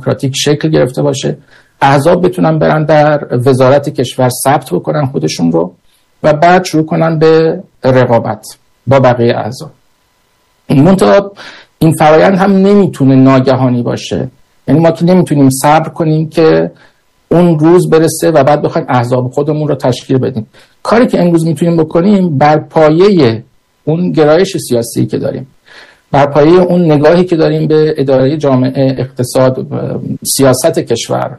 دموکراتیک شکل گرفته باشه، احزاب بتونن برن در وزارت کشور ثبت بکنن خودشون رو و بعد شروع کنن به رقابت با بقیه احزاب. منتها این فرایند هم نمیتونه ناگهانی باشه، یعنی ما که نمیتونیم صبر کنیم که اون روز برسه و بعد بخوایم احزاب خودمون رو تشکیل بدیم. کاری که امروز میتونیم بکنیم بر پایه اون گرایش سیاسی که داریم، بر پایه اون نگاهی که داریم به اداره جامعه، اقتصاد، سیاست کشور،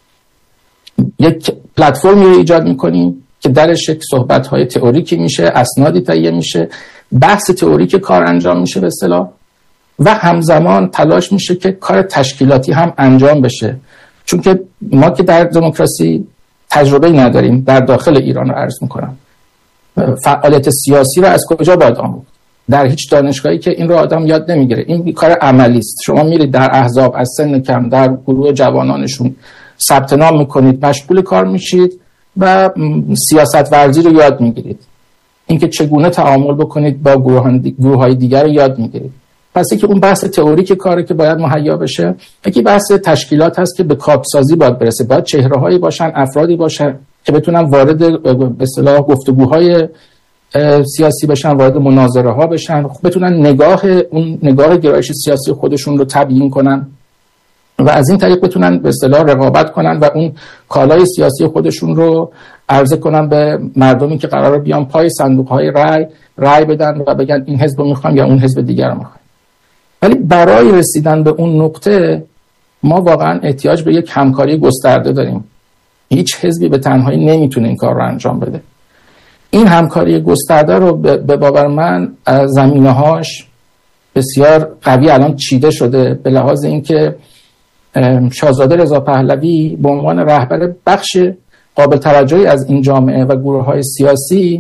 یک پلتفرمی رو ایجاد میکنیم که درش یک صحبت‌های تئوریکی میشه، اسنادی تهیه میشه، بحث تئوریک کار انجام میشه به اصطلاح، و همزمان تلاش میشه که کار تشکیلاتی هم انجام بشه. چون که ما که در دموکراسی تجربه نداریم، در داخل ایران رو عرض میکنم، فعالیت سیاسی رو از کجا باید آموخت؟ در هیچ دانشگاهی که این رو آدم یاد نمیگیره. این کار عملی است. شما میرید در احزاب از سن کم در گروه جوانانشون ثبت نام میکنید، مشغول کار میشید و سیاست ورزی رو یاد میگیرید. اینکه چگونه تعامل بکنید با گروه‌های دیگر رو یاد میگیرید. پس که اون بحث تئوریک کاری که باید مهیا بشه، یکی بحث تشکیلات هست که به کارسازی باید برسه. باید چهره‌هایی باشن، افرادی باشن که بتونن وارد به اصطلاح گفتگوهای سیاسی بشن، وارد مناظره ها بشن، بتونن نگاه گرایش سیاسی خودشون رو تبیین کنن و از این طریق بتونن به اصطلاح رقابت کنن و اون کالای سیاسی خودشون رو عرضه کنن به مردمی که قراره بیان پای صندوق‌های رای بدن و بگن این حزب رو می‌خوام یا اون حزب دیگر رو می‌خوام. ولی برای رسیدن به اون نقطه ما واقعا احتیاج به یک همکاری گسترده داریم. هیچ حزبی به تنهایی نمیتونه این کار رو انجام بده. این همکاری گسترده رو به باور من زمینه‌هاش بسیار قوی الان چیده شده، به لحاظ اینکه شاهزاده رضا پهلوی به عنوان رهبر بخش قابل توجهی از این جامعه و گروه‌های سیاسی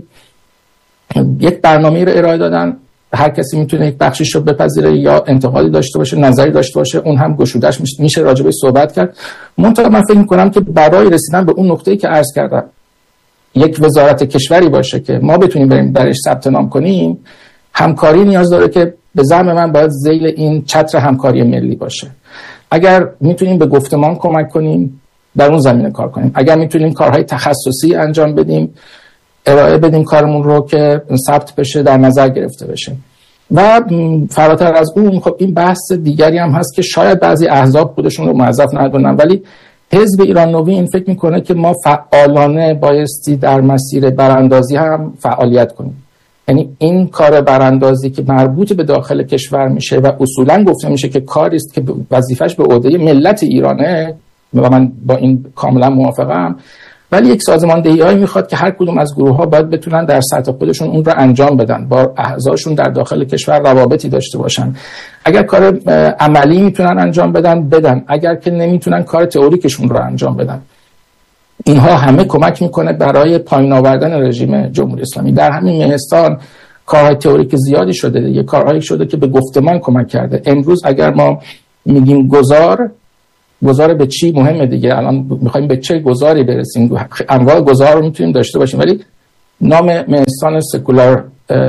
یک برنامه‌ای رو ارائه دادن. هر کسی میتونه یک بخشش رو بپذیره یا انتقادی داشته باشه، نظری داشته باشه، اون هم گشودش میشه راجبش صحبت کرد. منتها من فکر می‌کنم که برای رسیدن به اون نقطه‌ای که عرض کردم، یک وزارت کشوری باشه که ما بتونیم بریم درش ثبت نام کنیم، همکاری نیاز داره که به زعم من باید ذیل این چتر همکاری ملی باشه. اگر میتونیم به گفتمان کمک کنیم، در اون زمینه کار کنیم. اگر میتونیم کارهای تخصصی انجام بدیم، ارائه بدیم کارمون رو که ثبت بشه، در نظر گرفته بشه. و فراتر از اون خب این بحث دیگری هم هست که شاید بعضی احزاب خودشون رو موظف ندونن، ولی حزب ایران نوین فکر میکنه که ما فعالانه بایستی در مسیر براندازی هم فعالیت کنیم. یعنی این کار براندازی که مربوط به داخل کشور میشه و اصولا گفته میشه که کاری است که وظیفش به عهده ملت ایرانه و من با این کاملا موافقم، ولی یک سازماندهی‌ای میخواد که هر کدوم از گروه‌ها باید بتونن در سطح خودشون اون رو انجام بدن، با اعضاشون در داخل کشور روابطی داشته باشن. اگر کار عملی میتونن انجام بدن، اگر که نمیتونن کار تئوریکشون رو انجام بدن. اینها همه کمک میکنه برای پایین آوردن رژیم جمهوری اسلامی. در همین مهستان کارهای تئوریک زیادی شده دیگه، کارهایی شده که به گفتمان کمک کرده. امروز اگر ما میگیم گذار به چی مهمه دیگه، الان میخوایم به چه گذاری برسیم، انواع گذار رو میتونیم داشته باشیم، ولی نام مهستان سکولار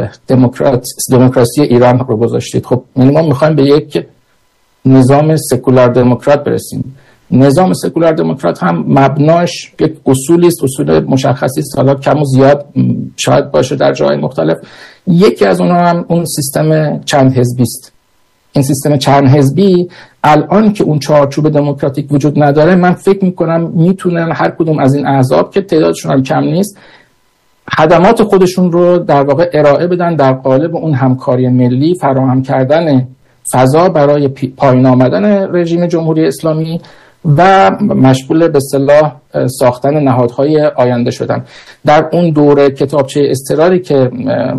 دموکراسی ایران رو گذاشتید. خب یعنی ما میخوایم به یک نظام سکولار دموکرات برسیم. نظام سکولار دموکرات هم مبناش یک اصولی است، اصول مشخصی است، حالا کم و زیاد شاید باشه در جای مختلف. یکی از اونها هم اون سیستم چند حزبی است. این سیستم چند حزبی الان که اون چارچوب دموکراتیک وجود نداره، من فکر میکنم میتونن هر کدوم از این احزاب که تعدادشون هم کم نیست خدمات خودشون رو در واقع ارائه بدن در قالب اون همکاری ملی، فراهم کردن فضا برای پایین آمدن رژیم جمهوری اسلامی و مشغول به اصطلاح ساختن نهادهای آینده شدن. در اون دوره کتابچه اضطراری که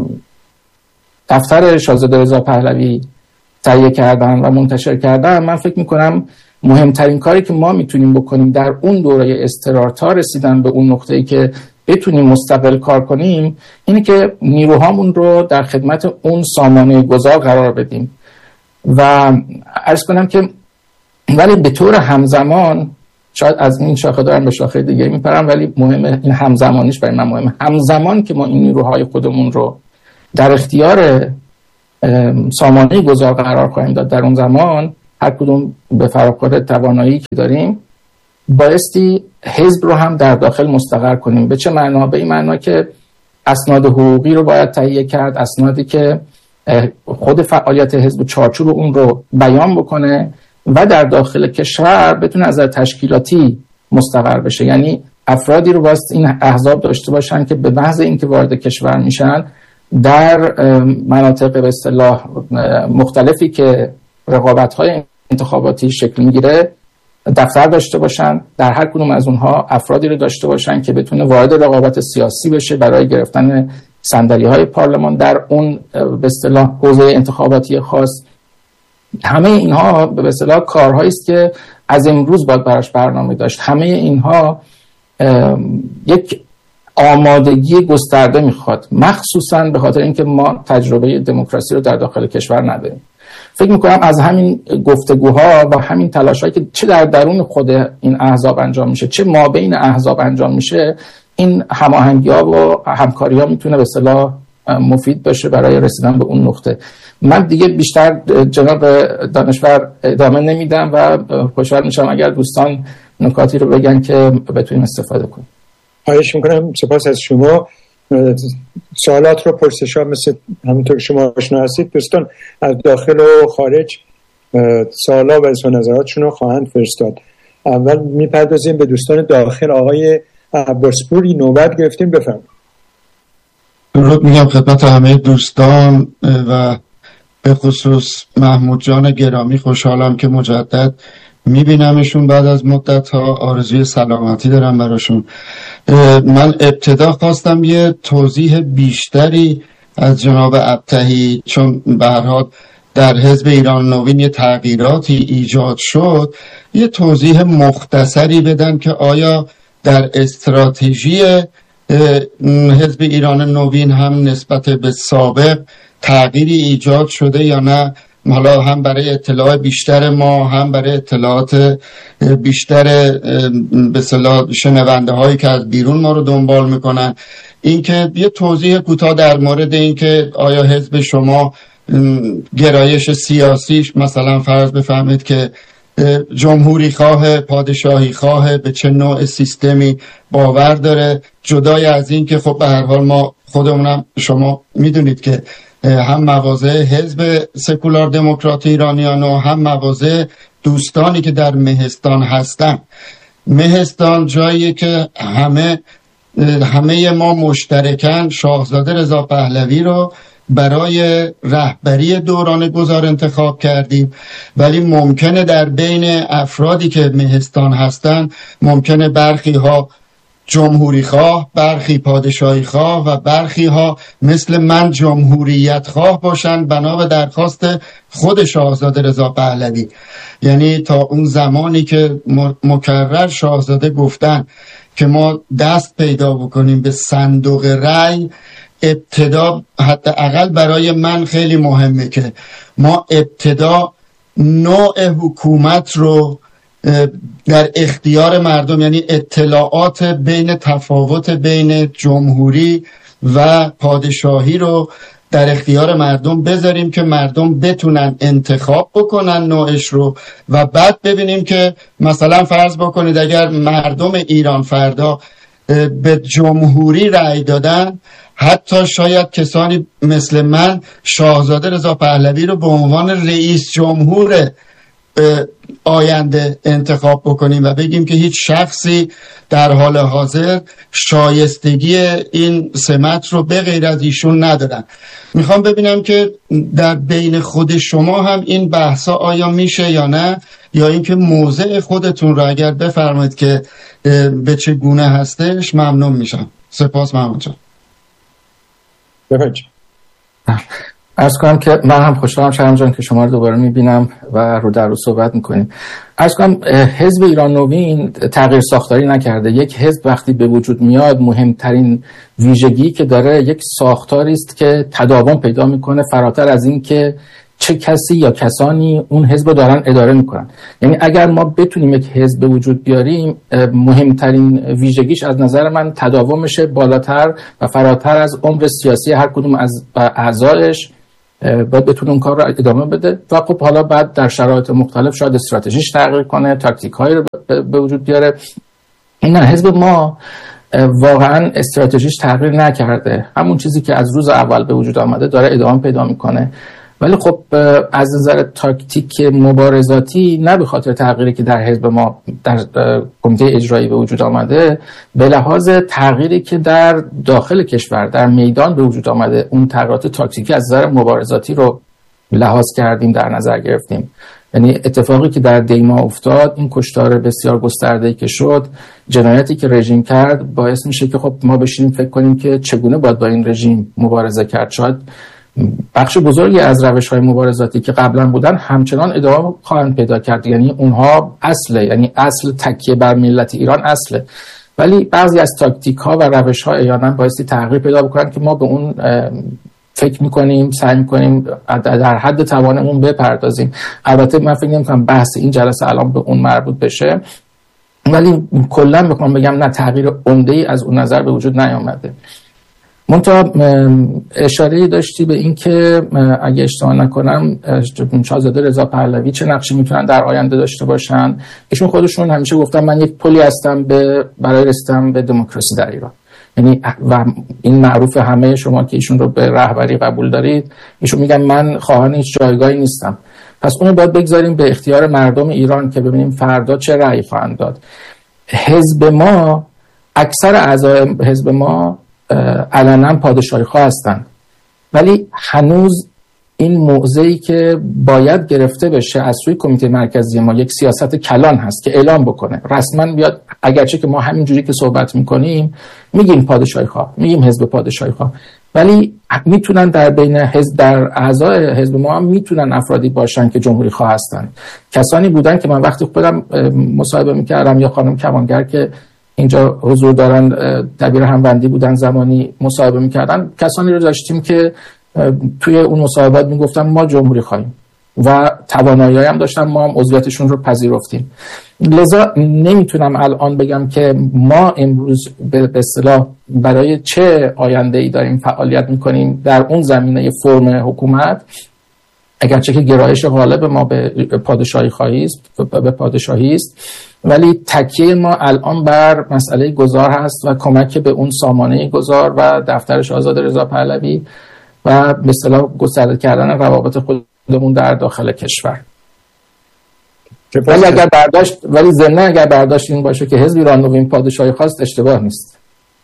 دفتر شاهزاده رضا پهلوی تهیه کردن و منتشر کردن، من فکر میکنم مهمترین کاری که ما میتونیم بکنیم در اون دوره اضطرار تا رسیدن به اون نقطه‌ای که بتونیم مستقل کار کنیم، اینه که نیروهامون رو در خدمت اون سامانه گذار قرار بدیم. و عرض کنم که ولی به طور همزمان، شاید از این شاخه دارم به شاخه دیگه میپرم، ولی مهمه این همزمانیش برای من مهمه. همزمان که ما این نیروهای خودمون رو در اختیار سامانه گذار قرار خواهیم داد، در اون زمان هر کدوم به فراخور توانایی که داریم بایستی حزب رو هم در داخل مستقر کنیم. به چه معنا؟ به این معنا که اسناد حقوقی رو باید تهیه کرد، اسنادی که خود فعالیت حزب و چارچوب اون رو بیان بکنه و در داخل کشور بتونه از نظر تشکیلاتی مستقر بشه. یعنی افرادی رو باید این احزاب داشته باشن که به محض اینکه وارد کشور میشن در مناطق به اصطلاح مختلفی که رقابت‌های انتخاباتی شکل میگیره دفتر داشته باشن، در هر کدوم از اونها افرادی رو داشته باشن که بتونه وارد رقابت سیاسی بشه برای گرفتن صندلی‌های پارلمان در اون به اصطلاح حوزه انتخاباتی خاص. همه اینها به اصطلاح کارهایی است که از امروز باید براش برنامه داشت. همه اینها یک آمادگی گسترده میخواد، مخصوصا به خاطر اینکه ما تجربه دموکراسی رو در داخل کشور نداریم. فکر میکنم از همین گفتگوها و همین تلاشایی که چه در درون خود این احزاب انجام میشه چه ما بین احزاب انجام میشه، این هماهنگی‌ها و همکاری‌ها میتونه به اصطلاح مفید باشه برای رسیدن به اون نقطه. من دیگه بیشتر جناب دانشور ادامه نمیدم و خوشحال میشم اگر دوستان نکاتی رو بگن که بتونیم استفاده کنیم. خواهش میکنم. سپاس از شما. سوالات رو پرسش‌ها مثل همونطور که شما آشنا هستید دوستان از داخل و خارج سوالا و اظهار نظراتشون رو خواهند فرستاد. اول میپردازیم به دوستان داخل. آقای عباسپوری نوبت گرفتیم، بفرمایید. درود میگم خدمت همه دوستان و به خصوص محمود جان گرامی. خوشحالم که مجدد میبینمشون بعد از مدت ها. آرزوی سلامتی دارم براشون. من ابتدا خواستم یه توضیح بیشتری از جناب ابطحی، چون به هر حال در حزب ایران نوین یه تغییراتی ایجاد شد، یه توضیح مختصری بدن که آیا در استراتژی حزب ایران نوین هم نسبت به سابق تغییری ایجاد شده یا نه. حالا هم برای اطلاع بیشتر ما، هم برای اطلاعات بیشتر به اصطلاح شنونده هایی که از بیرون ما رو دنبال میکنن، اینکه یه توضیح کوتاه در مورد اینکه آیا حزب شما گرایش سیاسیش مثلا فرض بفهمید که جمهوری خواه، پادشاهی خواه، به چه نوع سیستمی باور داره، جدای از این که خب به هر حال ما خودمونم شما میدونید که هم مواضع حزب سکولار دموکرات ایرانیان و هم مواضع دوستانی که در مهستان هستن. مهستان جاییه که همه ما مشترکاً شاهزاده رضا پهلوی رو برای رهبری دوران گذار انتخاب کردیم، ولی ممکنه در بین افرادی که مهستان هستن ممکنه برخی ها جمهوری خواه، برخی پادشاهی خواه و برخی ها مثل من جمهوریت خواه باشن بنا به درخواست خود شاهزاده رضا پهلوی. یعنی تا اون زمانی که مکرر شاهزاده گفتن که ما دست پیدا بکنیم به صندوق رای، ابتدا حداقل برای من خیلی مهمه که ما ابتدا نوع حکومت رو در اختیار مردم، یعنی اطلاعات بین تفاوت بین جمهوری و پادشاهی رو در اختیار مردم بذاریم که مردم بتونن انتخاب بکنن نوعش رو و بعد ببینیم که مثلا فرض بکنید اگر مردم ایران فردا به جمهوری رأی دادن، حتی شاید کسانی مثل من شاهزاده رضا پهلوی رو به عنوان رئیس جمهور آینده انتخاب بکنیم و بگیم که هیچ شخصی در حال حاضر شایستگی این سمت رو به غیر از ایشون ندارن. میخوام ببینم که در بین خود شما هم این بحثا آیا میشه یا نه، یا اینکه موضع خودتون رو اگر بفرمایید که به چه گونه هستش ممنون میشم. سپاس محمود جان. عرض کنم که من هم خوشحالم شهرام جان که شما رو دوباره میبینم و رو در رو صحبت میکنیم. عرض کنم حزب ایران نوین تغییر ساختاری نکرده. یک حزب وقتی به وجود میاد مهمترین ویژگی که داره یک ساختاری است که تداوم پیدا میکنه، فراتر از این که چه کسی یا کسانی اون حزب رو دارن اداره میکنن. یعنی اگر ما بتونیم یک حزب به وجود بیاریم، مهمترین ویژگیش از نظر من تداومشه، بالاتر و فراتر از عمر سیاسی هر کدوم از اعضایش باید بتونه اون کار رو ادامه بده و خب حالا بعد در شرایط مختلف شاید استراتژیش تغییر کنه، تاکتیک‌هایی رو به وجود بیاره. نه، حزب ما واقعا استراتژیش تغییر نکرده، همون چیزی که از روز اول به وجود آمده داره ادامه پیدا میکنه. ولی خب از نظر تاکتیک مبارزاتی، نه به خاطر تغییری که در حزب ما در کمیته اجرایی به وجود آمده، به لحاظ تغییری که در داخل کشور در میدان به وجود آمده، اون تغییرات تاکتیکی از نظر مبارزاتی رو لحاظ کردیم، در نظر گرفتیم. یعنی اتفاقی که در دیما افتاد، این کشتار بسیار گسترده‌ای که شد، جنایتی که رژیم کرد، باعث میشه که خب ما بشینیم فکر کنیم که چگونه باید با این رژیم مبارزه کرد. شاید بخش بزرگی از روش‌های مبارزاتی که قبلا بودن همچنان ادامه خواهند پیدا کرد، یعنی اونها اصله، یعنی اصل تکیه بر ملت ایران اصله، ولی بعضی از تاکتیک‌ها و روش‌ها احیانا بایستی تغییر پیدا بکنن که ما به اون فکر میکنیم، سعی میکنیم در حد توانمون بپردازیم. البته من فکر نمی‌کنم بحث این جلسه الان به اون مربوط بشه، ولی کلا میخوام بگم نه، تغییر عمده‌ای از اون نظر به وجود نیامده. منتها اشاره داشتی به این که اگه اشتباه نکنم شاهزاده رضا پهلوی چه نقشی میتونن در آینده داشته باشن. ایشون خودشون همیشه گفتن من یک پلی هستم برای رسیدن به دموکراسی در ایران. یعنی و این معروف همه شما که ایشون رو به رهبری قبول دارید، ایشون میگن من خواهان هیچ جایگاهی نیستم. پس اون باید بگذاریم به اختیار مردم ایران که ببینیم فردا چه رأی خواهند داد. حزب ما، اکثر اعضای حزب ما علنا پادشاهی خواه هستند، ولی هنوز این موضعی که باید گرفته بشه از سوی کمیته مرکزی ما یک سیاست کلان هست که اعلام بکنه، رسما بیاد. اگرچه که ما همینجوری که صحبت میکنیم میگیم پادشاهی خواه، میگیم حزب پادشاهی خواه، ولی میتونن در بین حزب، در اعضای حزب ما هم میتونن افرادی باشن که جمهوری خواه هستن. کسانی بودن که من وقتی خودم مصاحبه میکردم، یا خانم کمانگر که اینجا حضور دارن، دبیر هموندی بودن، زمانی مصاحبه میکردن، کسانی رو داشتیم که توی اون مصاحبات میگفتن ما جمهوری خواهیم و توانایی هم داشتن، ما هم عضویتشون رو پذیرفتیم. لذا نمیتونم الان بگم که ما امروز به اصطلاح برای چه آینده‌ای داریم فعالیت میکنیم در اون زمینه فرم حکومت، اگرچه که گرایش غالب ما به پادشاهی است، ولی تکیه ما الان بر مسئله گذار هست و کمک به اون سامانه گذار و دفتر شاهزاده رضا پهلوی و به اصطلاح گسترده کردن روابط خودمون در داخل کشور. ولی ضمن اگر برداشت این باشه که حزب ایران نوین پادشاهی خواست، اشتباه نیست.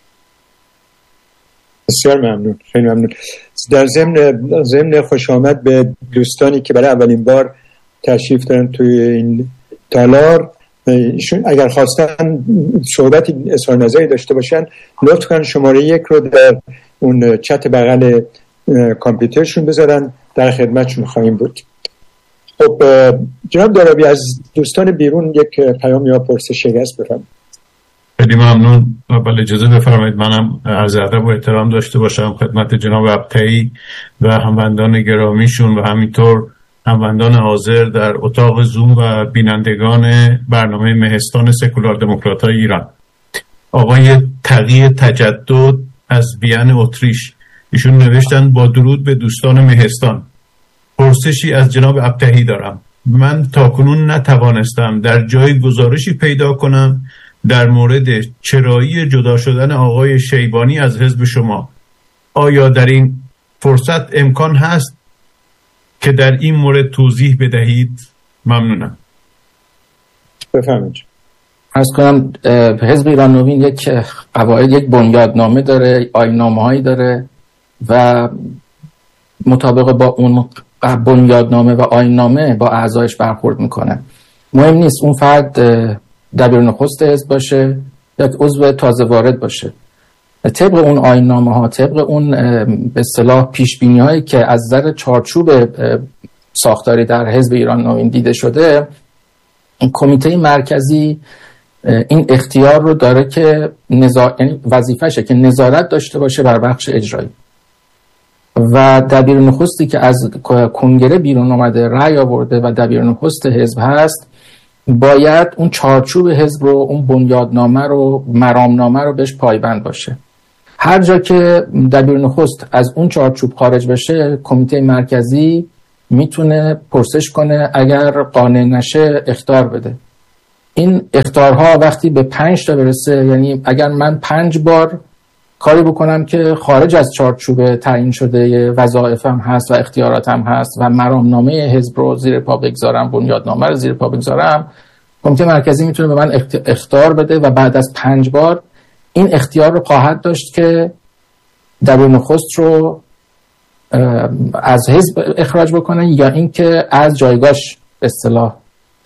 بسیار ممنون، خیلی ممنون. در ضمن خوش آمد به دوستانی که برای اولین بار تشریف دارن توی این تالار. ایشون اگر خواستن صحبتی اظهار نظری داشته باشن، لطف کنن شماره 1 رو در اون چت بغل کامپیوترشون بذارن، در خدمتشون خواهیم بود. خب جناب دارابی، از دوستان بیرون یک پیام یا پرسشی هست، بفرمایید. خیلی ممنون. اول اجازه بفرمایید منم عرض ادب و احترام داشته باشم خدمت جناب ابطحی و هموندان گرامیشون و همینطور هموندان حاضر در اتاق زوم و بینندگان برنامه مهستان سکولار دموکرات‌های ایران. آقای تقی تجدد از وین اتریش، ایشون نوشتن با درود به دوستان مهستان، پرسشی از جناب ابطحی دارم. من تاکنون نتوانستم در جای گزارشی پیدا کنم در مورد چرایی جدا شدن آقای شیبانی از حزب شما. آیا در این فرصت امکان هست که در این مورد توضیح بدهید؟ ممنونم. بفرمایید. عرض کنم حزب ایران نوین یک قواعد، یک بنیادنامه داره، آیین‌نامه‌هایی داره و مطابق با اون بنیادنامه و آیین‌نامه با اعضایش برخورد میکنه. مهم نیست اون فرد دبیر نخست حزب باشه یا عضو تازه وارد باشه. طبق اون آیین‌نامه‌ها، طبق اون به اصطلاح پیش‌بینی‌هایی که از نظر چارچوب ساختاری در حزب ایران نوین دیده شده، این کمیته مرکزی این اختیار رو داره که یعنی وظیفه‌شه که نظارت داشته باشه بر بخش اجرایی و دبیر نخستی که از کنگره بیرون اومده، رأی آورده و دبیر نخست حزب هست، باید اون چارچوب حزب رو، اون بنیادنامه رو، مرامنامه رو بهش پایبند باشه. هر جا که دبیر نخست از اون چارچوب خارج بشه، کمیته مرکزی میتونه پرسش کنه، اگر قانع نشه اخطار بده. این اخطارها وقتی به 5 تا برسه، یعنی اگر من 5 بار کاری بکنم که خارج از چارچوب تعیین شده وظایفم هست و اختیاراتم هست و مرامنامه حزب رو زیر پا بگذارم، بنیادنامه رو زیر پا بگذارم، کمیته مرکزی میتونه به من اخطار بده و بعد از 5 بار این اختیار رو خواهد داشت که دبیر نخست رو از حزب اخراج بکنه یا اینکه از جایگاهش به اصطلاح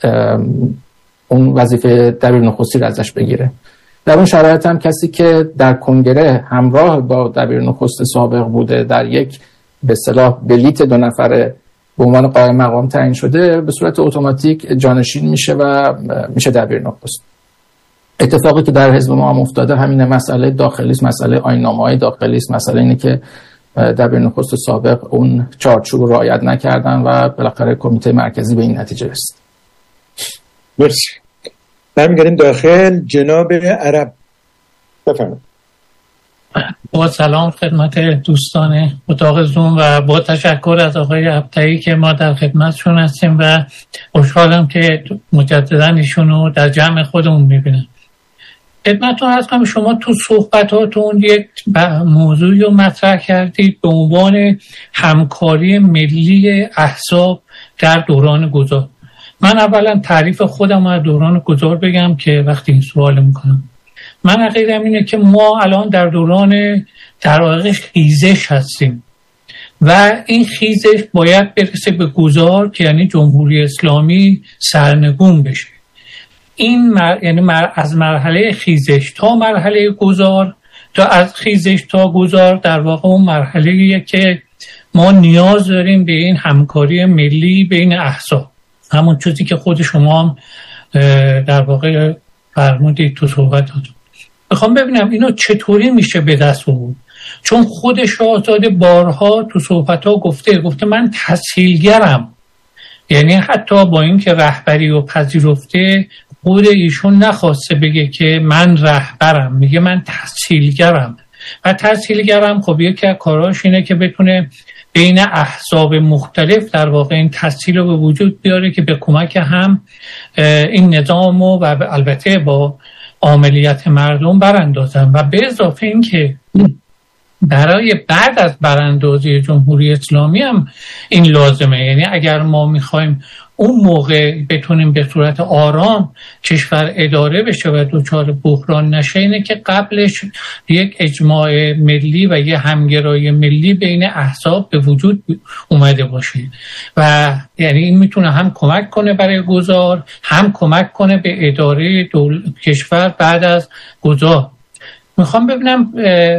اون وظیفه دبیر نخستی رو ازش بگیره. در اون شرایط هم کسی که در کنگره همراه با دبیر نخست سابق بوده، در یک به اصطلاح بلیت 2 نفره به عنوان قائم مقام تعیین شده، به صورت اتوماتیک جانشین میشه و میشه دبیر نخست. اتفاقی که در حزب ما هم افتاده همین مسئله داخلی است، مسئله آیین‌نامه‌های داخلی است، مسئله اینه که دبیر نخست سابق اون چارچوب رو رعایت نکردن و بالاخره کمیته مرکزی به این نتیجه رسید. مرسی. برمیگردیم داخل. جناب عرب بفرمایید. با سلام خدمت دوستان اتاق زوم و با تشکر از آقای ابطحی که ما در خدمتشون هستیم و خوشحالم که مجددا ایشونو در جمع خودمون میبینم. خدمتتون هستم. شما تو صحبتاتون یک موضوعی رو مطرح کردید به عنوان همکاری ملی احزاب در دوران گذار. من اولا تعریف خودم از دوران گذار بگم که وقتی این سوال میکنم، من عقیدم اینه که ما الان در دوران در واقع خیزش هستیم و این خیزش باید برسه به گذار که یعنی جمهوری اسلامی سرنگون بشه. این یعنی از مرحله خیزش تا مرحله گذار، تا از خیزش تا گذار در واقع اون مرحله‌ایه که ما نیاز داریم به این همکاری ملی بین احزاب، همون چیزی که خود شما هم در واقع فرمودید تو صحبتاتون. میخوام ببینم اینو چطوری میشه به دست آورد، چون خود شاهزاده بارها تو صحبت‌ها گفته من تسهیلگرم، یعنی حتی با اینکه رهبری رو پذیرفته خود ایشون نخواسته بگه که من رهبرم، میگه من تسهیلگرم. و تسهیلگرم خب یکی از کاراش اینه که بتونه بین احزاب مختلف در واقع این تسهیل رو به وجود بیاره که به کمک هم این نظام و البته با عاملیت مردم براندازن. و به اضافه این که برای بعد از براندازی جمهوری اسلامی هم این لازمه، یعنی اگر ما میخوایم اون موقع بتونیم به صورت آرام کشور اداره بشه و دچار بحران نشه، اینه که قبلش یک اجماع ملی و یک همگرایی ملی بین احزاب به وجود اومده باشه و یعنی این میتونه هم کمک کنه برای گذار، هم کمک کنه به اداره کشور بعد از گذار. میخوام ببینم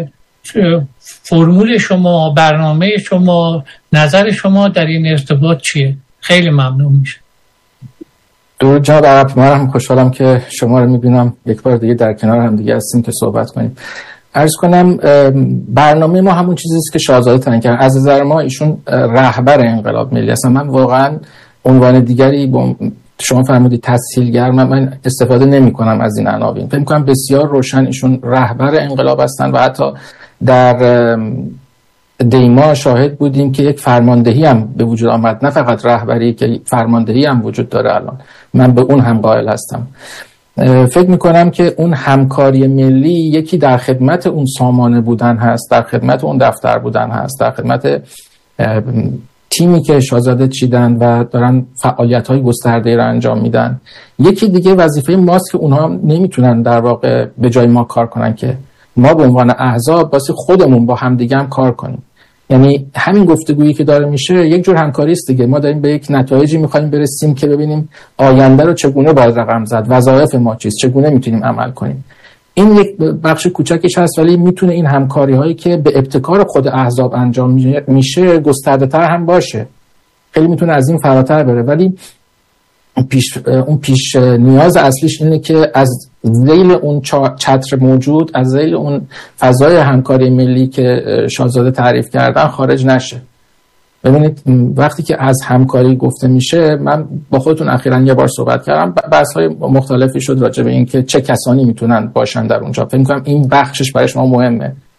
فرمول شما، برنامه شما، نظر شما در این ارتباط چیه؟ خیلی ممنون میشه. درود جناب عرب، من هم خوشحالم که شما رو میبینم، یک بار دیگه در کنار هم دیگه هستیم که صحبت کنیم. عرض کنم برنامه ما همون چیزیست که شاهزاده تعیین کرد. از نظر ما ایشون رهبر انقلاب ملی هستن. من واقعا عنوان دیگری شما فرمودید تسهیلگر، من استفاده نمی کنم از این عناوین. فکر می‌کنم بسیار روشن ایشون رهبر انقلاب هستن و حتی در دیما شاهد بودیم که یک فرماندهی هم به وجود آمد، نه فقط رهبری، که فرماندهی هم وجود داره الان. من به اون هم قائل هستم. فکر میکنم که اون همکاری ملی یکی در خدمت اون سامانه بودن هست، در خدمت اون دفتر بودن هست، در خدمت تیمی که شاهزاده چیدن و دارن فعالیت‌های گسترده‌ای رو انجام میدن. یکی دیگه وظیفه ماست که اونها نمیتونن در واقع به جای ما کار کنن، که ما به عنوان احزاب واسه خودمون با همدیگه هم کار کنیم. یعنی همین گفتگویی که داره میشه یک جور همکاری است دیگه. ما داریم به یک نتایجی میخوایم برسیم که ببینیم آینده رو چگونه باید رقم زد، وظایف ما چیست، چگونه میتونیم عمل کنیم. این یک بخش کوچکش هست، ولی میتونه این همکاری هایی که به ابتکار خود احزاب انجام میشه گسترده تر هم باشه. خیلی میتونه از این فراتر بره، ولی اون پیش نیاز اصلیش اینه که از ذیل اون چتر موجود، از ذیل اون فضای همکاری ملی که شاهزاده تعریف کردن خارج نشه. ببینید وقتی که از همکاری گفته میشه، من با خودتون اخیراً یه بار صحبت کردم، بحث‌های مختلفی شد راجع به این که چه کسانی میتونن باشن در اونجا. فکر می‌کنم این بخشش برای شما مهمه.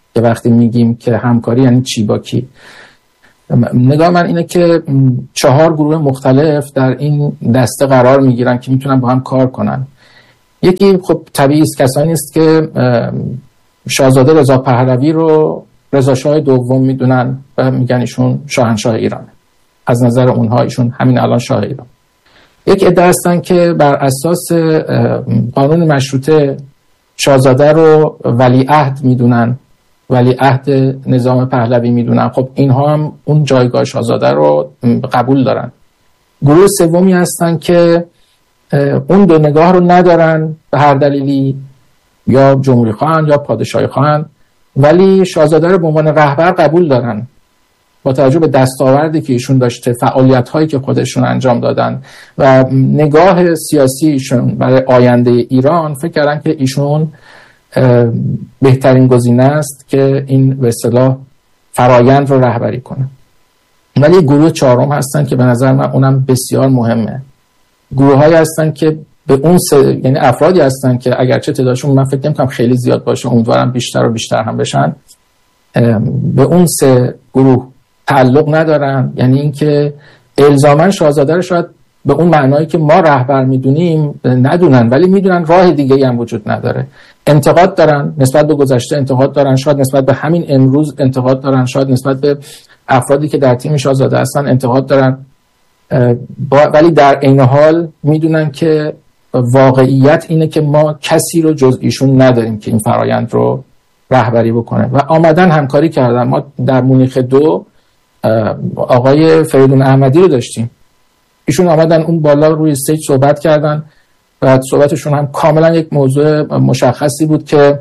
که وقتی میگیم که همکاری یعنی چی با کی. نگاه من اینه که 4 گروه مختلف در این دسته قرار میگیرن که میتونن با هم کار کنن. یکی خب طبیعی است کسانی است که شاهزاده رضا پهلوی رو رضا شاه دوم میدونن و میگن ایشون شاهنشاه ایران، از نظر اونها ایشون همین الان شاه ایران. یک عده هستن که بر اساس قانون مشروطه شاهزاده رو ولیعهد میدونن، ولیعهد نظام پهلوی میدونن. خب اینها هم اون جایگاه شاهزاده رو قبول دارن. گروه سومی هستن که اون دو نگاه رو ندارن به هر دلیلی، یا جمهوری خواهن یا پادشاهی خواهن، ولی شاهزاده رو به عنوان رهبر قبول دارن با توجه به دستاوردی که ایشون داشته، فعالیت‌هایی که خودشون انجام دادن و نگاه سیاسی ایشون برای آینده ایران. فکر کردن که ایشون بهترین گزینه است که این به اصطلاح فرایند رو رهبری کنه. ولی گروه چهارم هستن که به نظر من اونم بسیار مهمه. گروه‌هایی هستن که به اون یعنی افرادی هستن که اگرچه تعدادشون من فکر نمی‌کنم خیلی زیاد باشه، امیدوارم بیشتر و بیشتر هم بشن، به اون 3 گروه تعلق ندارن. یعنی اینکه الزاماً شاهزاده رو شاید به اون معنایی که ما رهبر میدونیم ندونن، ولی میدونن راه دیگه‌ای هم وجود نداره. انتقاد دارن نسبت به گذشته، انتقاد دارن شاید نسبت به همین امروز، انتقاد دارن شاید نسبت به افرادی که در تیم شاهزاده هستن، انتقاد دارن، ولی در عین حال میدونن که واقعیت اینه که ما کسی رو جز ایشون نداریم که این فرایند رو رهبری بکنه و آمدن همکاری کردن. ما در مونیخ 2 آقای فریدون احمدی رو داشتیم، ایشون آمدن اون بالا روی استیج صحبت کردن و صحبتشون هم کاملا یک موضوع مشخصی بود که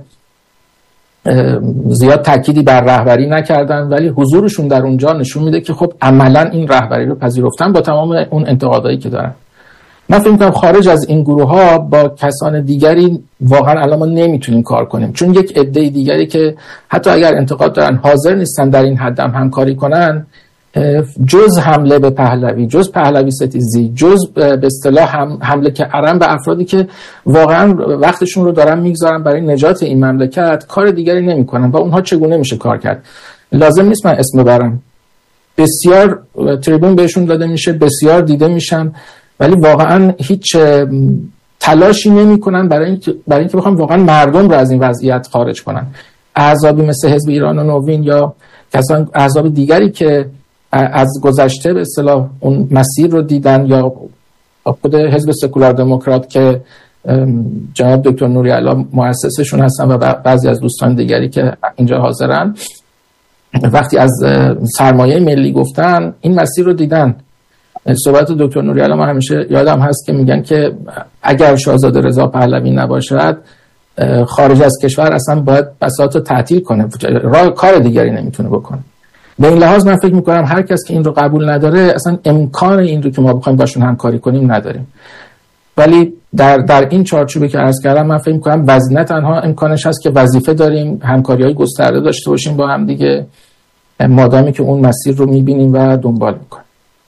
زیاد تأکیدی بر رهبری نکردن، ولی حضورشون در اونجا نشون میده که خب عملا این رهبری رو پذیرفتن با تمام اون انتقادایی که دارن. من فکر می‌کنم خارج از این گروه ها با کسان دیگری واقعا الان ما نمیتونیم کار کنیم، چون یک عده دیگری که حتی اگر انتقاد دارن حاضر نیستن در این حد هم همکاری کنن، جز حمله به پهلوی، جز پهلوی ستیزی، جز به اصطلاح حمله که ارم به افرادی که واقعا وقتشون رو دارن میگذارن برای نجات این مملکت، کار دیگری نمیکنن. و اونها چگونه میشه کار کرد؟ لازم نیست من اسم ببرم، بسیار تریبون بهشون داده میشه، بسیار دیده میشن، ولی واقعا هیچ تلاشی نمیکنن برای اینکه بخوام واقعا مردم رو از این وضعیت خارج کنن. احزابی مثل حزب ایران نوین یا کسان احزاب دیگری که از گذشته به اصطلاح اون مسیر رو دیدن، یا خود حزب سکولار دموکرات که جناب دکتر نوری‌علا مؤسسشون هستن و بعضی از دوستان دیگری که اینجا حاضرن، وقتی از سرمایه ملی گفتن این مسیر رو دیدن. صحبت دکتر نوری‌علا من همیشه یادم هست که میگن که اگر شاهزاده رضا پهلوی نباشد خارج از کشور اصلا باید بساط رو تعطیل کنه، راه کار دیگری نمیتونه بکنه. به این لحاظ من فکر میکنم هر کس که این رو قبول نداره اصلا امکان این رو که ما بخوایم باشون همکاری کنیم نداریم. ولی در این چارچوبی که عرض کردم من فکر میکنم نه تنها امکانش هست که وظیفه داریم همکاری‌های گسترده داشته باشیم با هم دیگه، مادامی که اون مسیر رو میبینیم و دنبال میکنیم.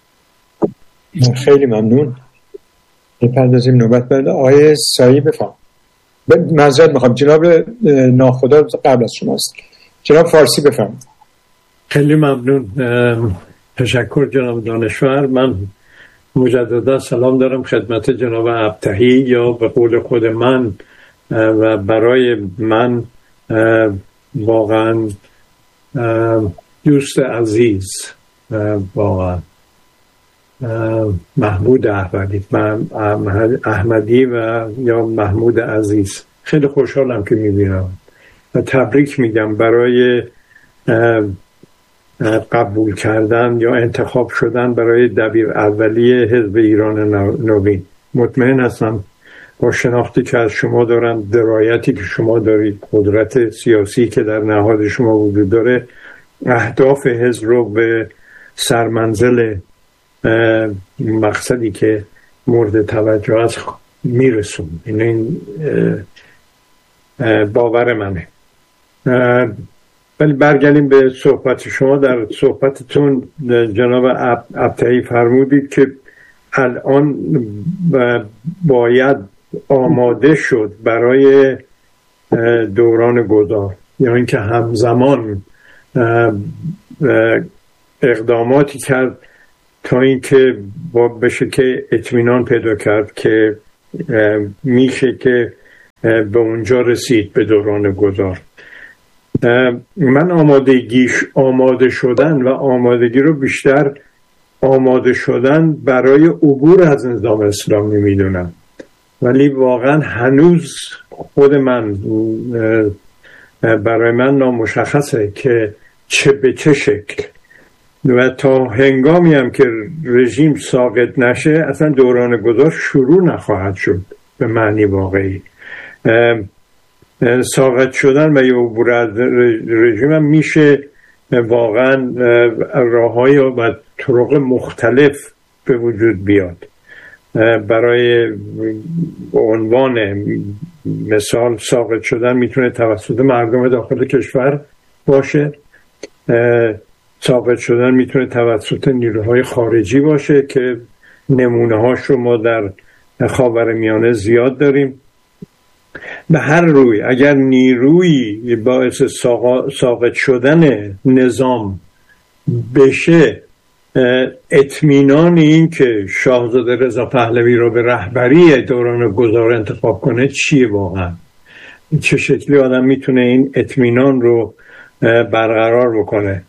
خیلی ممنون. بپردازیم نوبت بعد آقای سایی بفهم. معذرت میخوام جناب ناخدا قبل از شماست. جناب فارسی بفهم. خیلی ممنون. تشکر جناب دانشور. من مجددا سلام دارم خدمت جناب ابطحی، یا به قول خود من و برای من واقعا دوست عزیز، واقعا محمود احمدی و یا محمود عزیز. خیلی خوشحالم که میبینم و تبریک میگم برای قبول کردن یا انتخاب شدن برای دبیر اولی حزب ایران نوین. مطمئن هستم با شناختی که از شما دارم، درایتی که شما دارید، قدرت سیاسی که در نهاد شما وجود داره، اهداف حزب رو به سرمنزل مقصدی که مورد توجه است میرسون. این باور منه. ولی برگردیم به صحبت شما. در صحبتتون جناب ابطحی فرمودید که الان باید آماده شد برای دوران گذار. یا اینکه همزمان اقداماتی کرد تا اینکه بشه که اطمینان پیدا کرد که میشه که به اونجا رسید به دوران گذار. من آماده شدن و آمادگی رو بیشتر آماده شدن برای عبور از نظام اسلامی میدونم، ولی واقعا هنوز خود من برای من نامشخصه که به چه شکل و تا هنگامی هم که رژیم ساقط نشه اصلا دوران گذار شروع نخواهد شد به معنی واقعی. ساقط شدن و یا عبور از رژیم هم میشه واقعا راه‌های و طرق مختلف به وجود بیاد. برای عنوان مثال ساقط شدن میتونه توسط مردم داخل کشور باشه، ساقط شدن میتونه توسط نیروهای خارجی باشه که نمونه هاش رو ما در خاورمیانه زیاد داریم. به هر روی اگر نیروی باعث ساقط شدن نظام بشه، اطمینان این که شاهزاده رضا پهلوی رو به رهبری دوران گذار انتخاب کنه چیه واقعا؟ چه شکلی آدم میتونه این اطمینان رو برقرار بکنه؟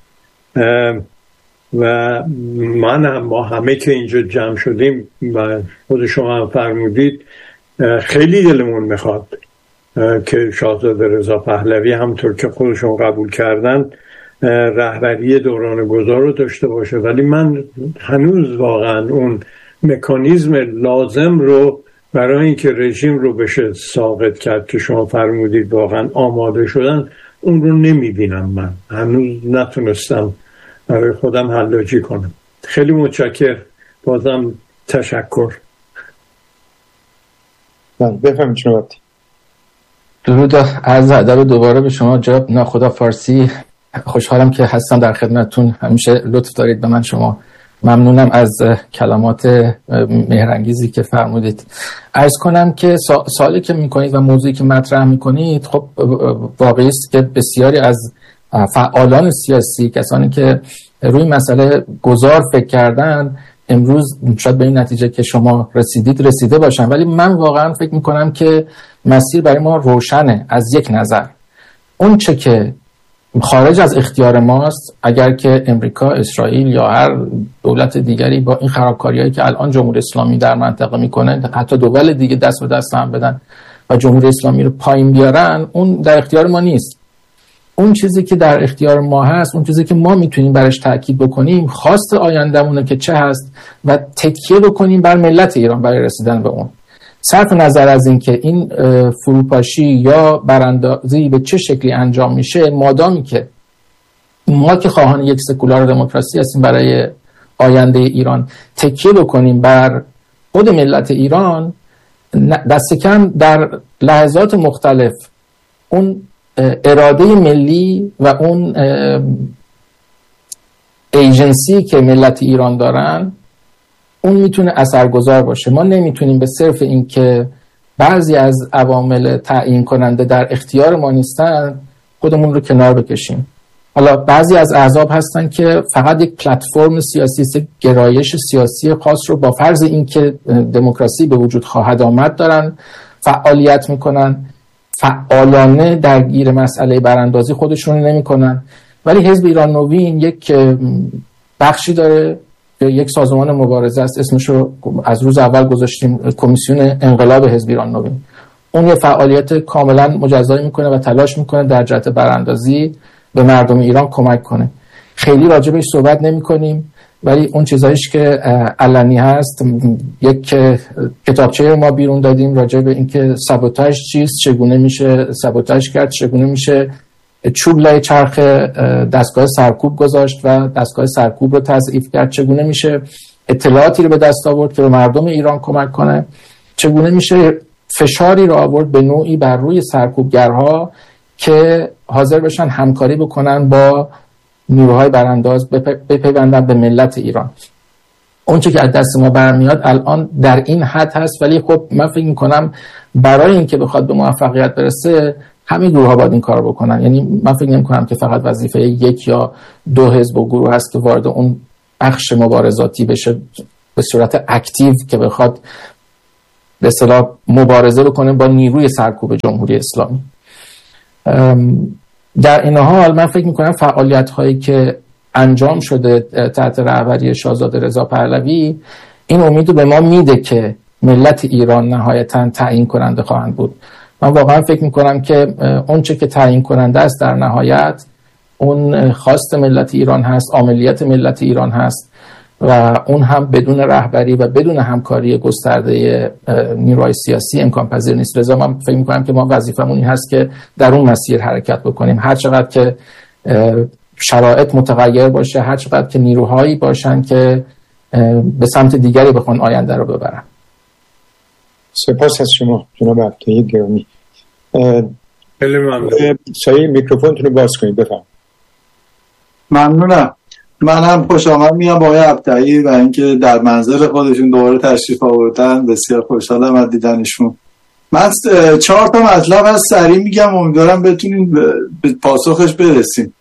و ما همه که اینجا جمع شدیم و خود شما هم فرمودید خیلی دلمون میخواد که شاهزاده رضا پهلوی همطور که خودشون قبول کردن رهبری دوران گذار رو داشته باشه، ولی من هنوز واقعا اون مکانیزم لازم رو برای اینکه رژیم رو بشه ساقط کرد که شما فرمودید واقعا آماده شدن، اون رو نمیبینم. من هنوز نتونستم برای خودم حلاجی کنم. خیلی متشکر، بازم تشکر. بفهمید شما. درود عرض ادب دوباره به شما جناب ناخدا فارسی. خوشحالم که هستم در خدمتتون. همیشه لطف دارید به من. شما ممنونم از کلمات مهرانگیزی که فرمودید. عرض کنم که سوالی که میکنید و موضوعی که مطرح میکنید خب واقعی است که بسیاری از فعالان سیاسی، کسانی که روی مسئله گذار فکر کردن، امروز شاید به این نتیجه که شما رسیده باشن، ولی من واقعا فکر میکنم که مسیر برای ما روشنه. از یک نظر اون چه که خارج از اختیار ماست، اگر که امریکا، اسرائیل یا هر دولت دیگری با این خرابکاریایی که الان جمهوری اسلامی در منطقه میکنه، حتی دول دیگه دست به دست هم بدن و جمهوری اسلامی رو پایین بیارن، اون در اختیار ما نیست. اون چیزی که در اختیار ما هست، اون چیزی که ما میتونیم برش تاکید بکنیم، خواست آیندهمونه که چه هست و تکیه بکنیم بر ملت ایران برای رسیدن به اون. صرف نظر از این که این فروپاشی یا براندازی به چه شکلی انجام میشه، مادامی که ما که خواهان یک سکولار دموکراسی هستیم برای آینده ایران، تکیه بکنیم بر خود ملت ایران، دست کم در لحظات مختلف اون اراده ملی و اون ایجنسی که ملت ایران دارن، اون میتونه اثرگذار باشه. ما نمیتونیم به صرف این که بعضی از عوامل تعیین کننده در اختیار ما نیستن خودمون رو کنار بکشیم. حالا بعضی از احزاب هستن که فقط یک پلتفرم سیاسی، گرایش سیاسی خاص رو با فرض این که دموکراسی به وجود خواهد آمد دارن فعالیت میکنن، فعالانه درگیر مسئله براندازی خودشون نمیکنن. ولی حزب ایران نوین یک بخشی داره، یک سازمان مبارزه است، اسمش رو از روز اول گذاشتیم کمیسیون انقلاب حزب ایران نوین. اون یه فعالیت کاملا مجزایی میکنه و تلاش میکنه در جهت براندازی به مردم ایران کمک کنه. خیلی راجع بهش صحبت نمیکنیم، ولی اون چیزایش که علنی هست، یک کتابچه ما بیرون دادیم راجع به اینکه سابوتاژ چیست، چگونه میشه سابوتاژ کرد، چگونه میشه چوب لای چرخ دستگاه سرکوب گذاشت و دستگاه سرکوب رو تضعیف کرد، چگونه میشه اطلاعاتی رو به دست آورد که به مردم ایران کمک کنه، چگونه میشه فشاری رو آورد به نوعی بر روی سرکوبگرها که حاضر بشن همکاری بکنن با نیروهای برانداز، بپیوندن به ملت ایران. اون چه که از دست ما برمیاد الان در این حد هست، ولی خب من فکر میکنم برای اینکه بخواد به موفقیت برسه همه گروه ها باید این کار بکنن. یعنی من فکر نمی کنم که فقط وظیفه یک یا دو حزب و گروه هست که وارد اون بخش مبارزاتی بشه به صورت اکتیو که بخواد به اصطلاح مبارزه بکنه با نیروی سرکوب جمهوری اسلامی. در این حال من فکر میکنم فعالیت هایی که انجام شده تحت رهبری شاهزاده رضا پهلوی این امید رو به ما میده که ملت ایران نهایتاً تعیین کننده خواهند بود. من واقعا فکر میکنم که اون چه که تعیین کننده است در نهایت اون خواست ملت ایران هست، عملیات ملت ایران هست و اون هم بدون رهبری و بدون همکاری گسترده نیروهای سیاسی امکان پذیر نیست. لذا من فکر میکنم که ما وظیفمون این هست که در اون مسیر حرکت بکنیم، هر چقدر که شرایط متغیر باشه، هر چقدر که نیروهایی باشن که به سمت دیگری بخوان آینده رو ببرن. سپاس از شما جناب ابطحی گرامی. خیلی ممنون. سایه میکروفونتون رو باز کنید، بفرمایید. ممنونم. من هم خوش آمد میگم با آقای ابطحی و اینکه در منزل خودشون دوباره تشریف آوردن، بسیار خوشحالم از دیدنشون. من 4 تا مطلب از سریع میگم، امیدوارم بتونیم به پاسخش برسیم.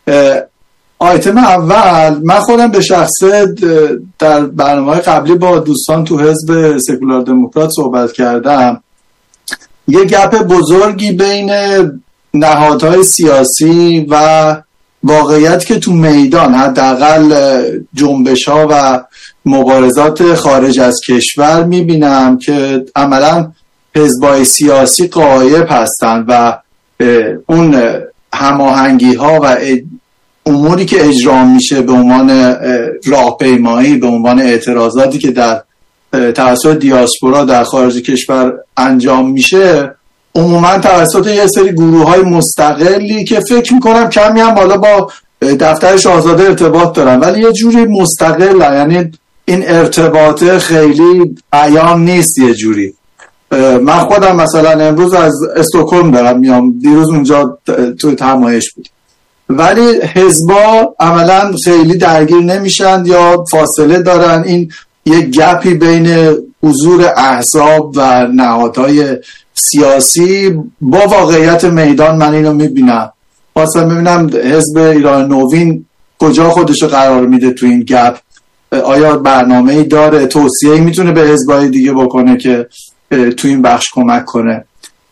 آیتم اول، من خودم به شخصه در برنامه‌های قبلی با دوستان تو حزب سکولار دموکرات صحبت کردم. یه گپ بزرگی بین نهادهای سیاسی و واقعیت که تو میدان حداقل جنبش‌ها و مبارزات خارج از کشور میبینم که عملاً حزب‌های سیاسی غایب هستن و اون هماهنگی‌ها و اموری که اجرا میشه به عنوان راهپیمایی، به عنوان اعتراضاتی که در توسط دیاسپورا در خارج کشور انجام میشه، عموما توسط یه سری گروه‌های مستقلی که فکر میکنم کمی هم بالا با دفتر شاهزاده ارتباط دارن ولی یه جوری مستقل، یعنی این ارتباط خیلی عیان نیست. یه جوری من خودم مثلا امروز از استکهلم دارم میام، دیروز اونجا تو همایش بود، ولی حزبا عملا خیلی درگیر نمیشن یا فاصله دارن. این یک گپی بین حضور احزاب و نهادهای سیاسی با واقعیت میدان من اینو میبینم. واسه میبینم حزب ایران نوین کجا خودشو قرار میده تو این گپ، آیا برنامه‌ای داره، توصیه‌ای میتونه به حزبای دیگه بکنه که تو این بخش کمک کنه.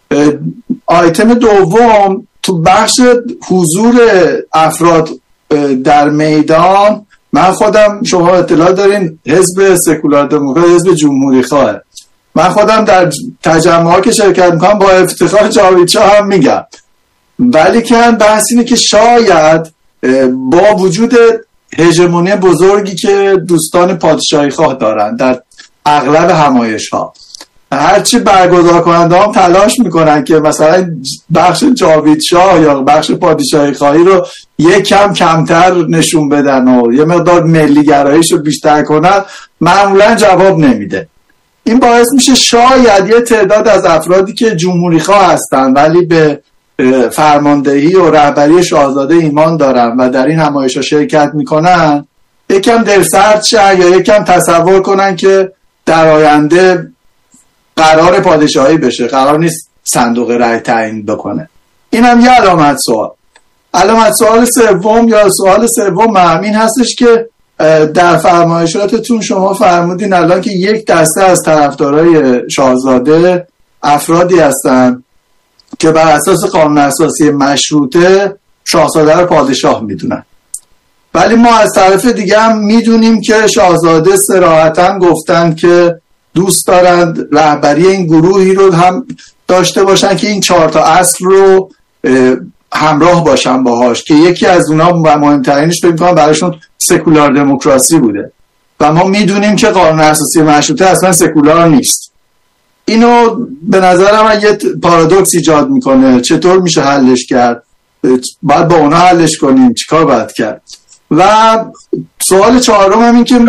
آیتم دوم، تو بخش حضور افراد در میدان، من خودم، شما اطلاع دارین حزب سکولار دموکرات حزب جمهوری خواه، من خودم در تجمعات که شرکت میکنم با افتخار جاوید شاه هم میگم، ولی که بحث اینه که شاید با وجود هژمونی بزرگی که دوستان پادشاهی خواه دارن در اغلب همایش ها، هرچی برگزار کننده هم تلاش میکنن که مثلا بخش جاوید شاه یا بخش پادشاهی خواهی رو یک کم کمتر نشون بدن و یه مقدار ملی گراییش رو بیشتر کنن، معمولا جواب نمیده. این باعث میشه شاید یه تعداد از افرادی که جمهوری خواه هستن ولی به فرماندهی و رهبری شاهزاده ایمان دارن و در این همایش‌ها شرکت میکنن، یکم دلسرد شن یا یکم تصور کنن که در آینده قرار پادشاهی بشه، قرار نیست صندوق رای تعیین بکنه. این هم یه علامت سوال. علامت سوال سوم یا سوال سوم همین هستش که در فرمایشاتتون شما فرمودین الان که یک دسته از طرفدارای شاهزاده افرادی هستن که بر اساس قانون اساسی مشروطه شاهزاده رو پادشاه میدونن، ولی ما از طرف دیگه هم میدونیم که شاهزاده صراحتاً گفتن که دوست دارند رهبری این گروهی رو هم داشته باشن که این 4 تا اصل رو همراه باشن باهاش، که یکی از اونها و مهمترینش فکر می‌کنم براشون سکولار دموکراسی بوده و ما میدونیم که قانون اساسی مشروطه اصلا سکولار نیست. اینو به نظر من یه پارادوکس ایجاد میکنه. چطور میشه حلش کرد؟ باید با اونا حلش کنیم، چیکار باید کرد؟ و سوال چهارم هم این که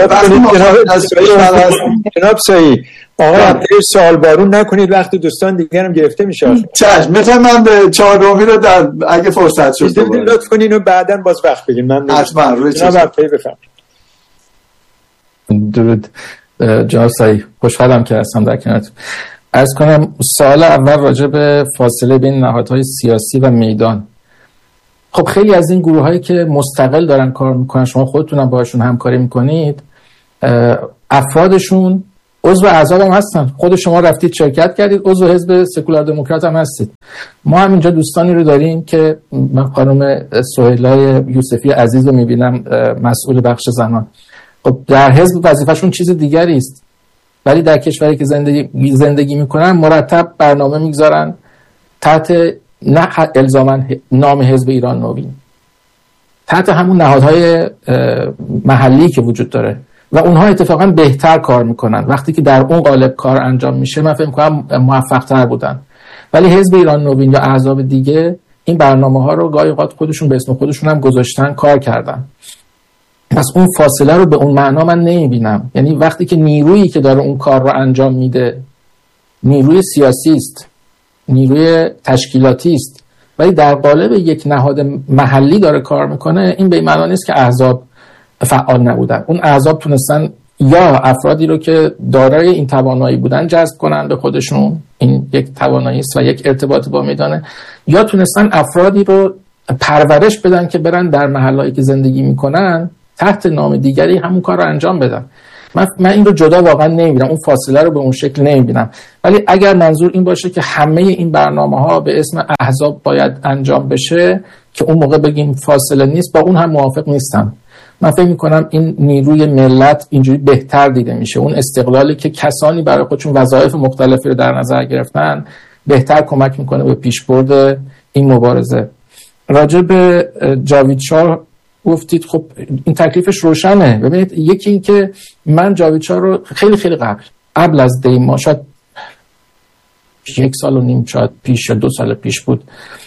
جناب سعید آقای ابطحی سوال بارون نکنید وقت دوستان دیگر هم گرفته میشه. چشم، مثلا من به چهارمی رو در اگه فرصت شد لطف کنین و بعداً باز وقت بگیم. من حتما روی جناب ابطحی بفرمایید. درود جناب سعید، خوشحالم که هستم در کنارتون. عرض کنم سوال اول راجع به فاصله بین نهادهای سیاسی و میدان. خب خیلی از این گروه هایی که مستقل دارن کار میکنن، شما خودتونم باشون همکاری میکنید، افرادشون عضو احزاب هم هستن. خود شما رفتید شرکت کردید، عضو حزب سکولار دموکرات هم هستید. ما هم اینجا دوستانی رو داریم که من خانم سهیلای یوسفی عزیز رو میبینم مسئول بخش زنان. خب در حزب وظیفه‌شون چیز دیگری است، ولی در کشوری که زندگی میکنن مرتب برنامه میگذارن تحت نه الزاماً نام حزب ایران نوین، تحت همون نهادهای محلی که وجود داره و اونها اتفاقاً بهتر کار میکنن. وقتی که در اون قالب کار انجام میشه من فکر میکنم موفق تر بودن. ولی حزب ایران نوین یا احزاب دیگه این برنامه ها رو گاهی اوقات خودشون به اسم خودشون هم گذاشتن، کار کردن. پس اون فاصله رو به اون معنا من نمیبینم. یعنی وقتی که نیرویی که داره اون کار رو انجام میده نیروی سیاسی است، نیروی تشکیلاتی است، ولی در قالب یک نهاد محلی داره کار میکنه، این به معنی نیست که احزاب فعال نبودن. اون احزاب تونستن یا افرادی رو که دارای این توانایی بودن جذب کنن به خودشون، این یک توانایی است و یک ارتباط با میدانه، یا تونستن افرادی رو پرورش بدن که برن در محلهایی که زندگی میکنن تحت نام دیگری همون کار رو انجام بدن. من این رو جدا واقعا نمیبینم، اون فاصله رو به اون شکل نمیبینم. ولی اگر منظور این باشه که همه این برنامه‌ها به اسم احزاب باید انجام بشه که اون موقع بگیم فاصله نیست، با اون هم موافق نیستم. من فکر میکنم این نیروی ملت اینجوری بهتر دیده میشه. اون استقلالی که کسانی برای خودشون وظایف مختلفی رو در نظر گرفتن بهتر کمک میکنه به پیشبرد این مبارزه. راجع به جاوید شاه گفتید، خب این تکلیفش روشنه. ببینید، یکی این که من جاوید شاه رو خیلی قبل از دیما، شاید 1.5 سال شاید پیش یا 2 سال پیش بود،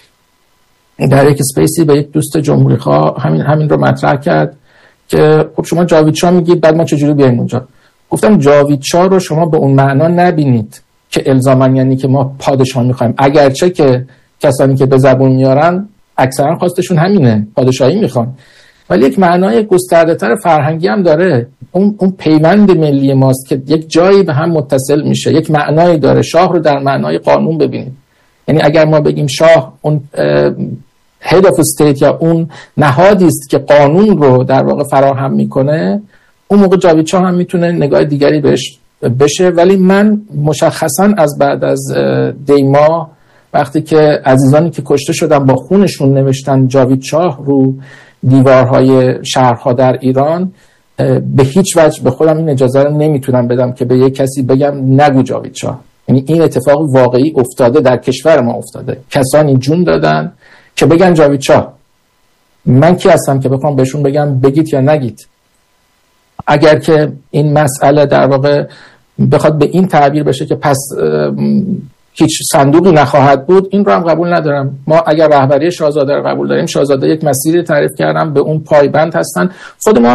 در یک اسپیسی به یک دوست جمهوری خواه همین رو مطرح کرد که خب شما جاوید شاه میگید، بعد ما چجوری بیایم اونجا؟ گفتم جاوید شاه رو شما به اون معنا نبینید که الزاما یعنی که ما پادشاه میخوایم، اگرچه که کسانی که به زبون میارن اکثرا خواستشون همینه، پادشاهی میخوان، ولی یک معنای گسترده‌تر فرهنگی هم داره. اون پیوند ملی ماست که یک جایی به هم متصل میشه، یک معنایی داره. شاه رو در معنای قانون ببینید. یعنی اگر ما بگیم شاه اون head of state یا اون نهادی است که قانون رو در واقع فراهم میکنه، اون موقع جاوید شاه هم میتونه نگاه دیگری بهش بشه. ولی من مشخصا از بعد از دیما، وقتی که عزیزانی که کشته شدن با خونشون نوشتن جاوید شاه رو دیوارهای شهرها در ایران، به هیچ وجه به خودم این اجازه رو نمیتونم بدم که به یک کسی بگم نگو جاوید شاه. یعنی این اتفاق واقعی افتاده، در کشور ما افتاده، کسانی جون دادن که بگن جاوید شاه. من کی هستم که بخوام بهشون بگم بگید یا نگید؟ اگر که این مسئله در واقع بخواد به این تعبیر بشه که پس هیچ صندوقی نخواهد بود، این رو هم قبول ندارم. ما اگر رهبری شاهزاده رو قبول داریم، شاهزاده یک مسیری تعریف کردم، به اون پایبند هستن. خود ما هم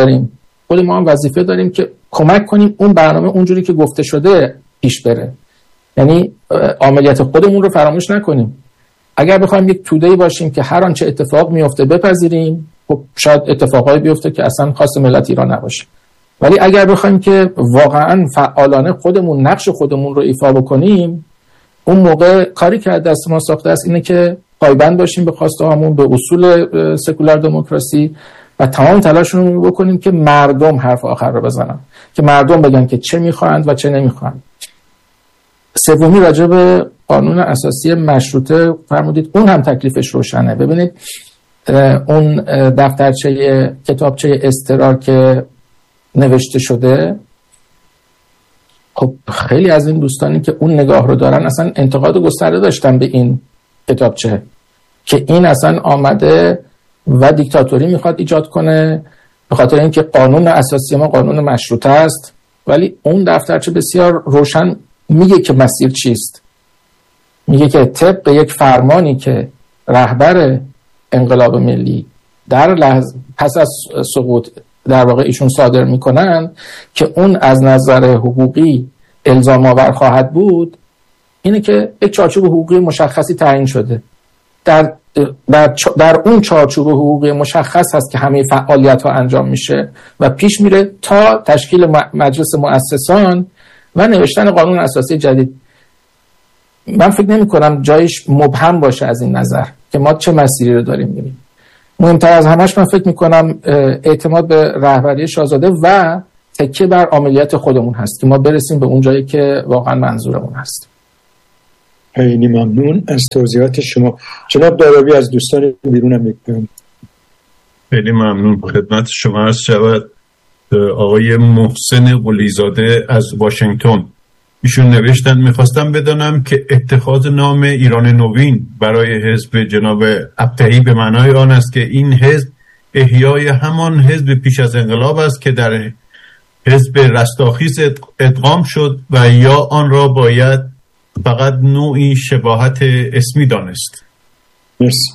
وظیفه داریم که کمک کنیم اون برنامه اونجوری که گفته شده پیش بره. یعنی عملیات خودمون رو فراموش نکنیم. اگر بخوایم یک توده‌ای باشیم که هر آنچه اتفاق میفته بپذیریم، خب شاید اتفاقایی بیفته که اصلا خاص ملت ایران نباشه. ولی اگر بخوایم که واقعا فعالانه خودمون نقش خودمون رو ایفا بکنیم، اون موقع کاری که از دست ما ساخته است اینه که پایبند باشیم به خواسته هامون، به اصول سکولار دموکراسی و تمام تلاشمون رو بکنیم که مردم حرف آخر رو بزنن، که مردم بگن که چه میخواهند و چه نمیخواهند. سومی راجع به قانون اساسی مشروطه فرمودید، اون هم تکلیفش روشنه. ببینید اون دفترچه کتابچه اضطرار که نوشته شده، خب خیلی از این دوستانی که اون نگاه رو دارن اصلا انتقاد گسترده داشتن به این کتابچه که این اصلا آمده و دیکتاتوری میخواد ایجاد کنه، به خاطر اینکه قانون اساسی ما قانون مشروطه است. ولی اون دفترچه بسیار روشن میگه که مسیر چیست. میگه که طبق یک فرمانی که رهبر انقلاب ملی در پس از سقوط در واقع ایشون صادر میکنن که اون از نظر حقوقی الزام آور خواهد بود، اینه که یک چارچوب حقوقی مشخصی تعیین شده. در اون چارچوب حقوقی مشخص هست که همه فعالیت ها انجام میشه و پیش میره تا تشکیل مجلس مؤسسان و نوشتن قانون اساسی جدید. من فکر نمی کنم جایش مبهم باشه از این نظر که ما چه مسیری رو داریم میریم. مهمتر از همش من فکر می کنم اعتماد به رهبری شاهزاده و تکیه بر عملیات خودمون هست که ما برسیم به اون جایی که واقعا منظورمون هست. خیلی ممنون از توضیحات شما. جناب دارابی از دوستان بیرونم میگم. خیلی ممنون. خدمت شما عرض شود آقای محسن قلیزاده از واشنگتن. ایشون نوشتن میخواستم بدانم که اتخاذ نام ایران نوین برای حزب جناب ابطحی به معنای آن است که این حزب احیای همان حزب پیش از انقلاب است که در حزب رستاخیز ادغام شد و یا آن را باید فقط نوعی شباهت اسمی دانست؟ مرسی.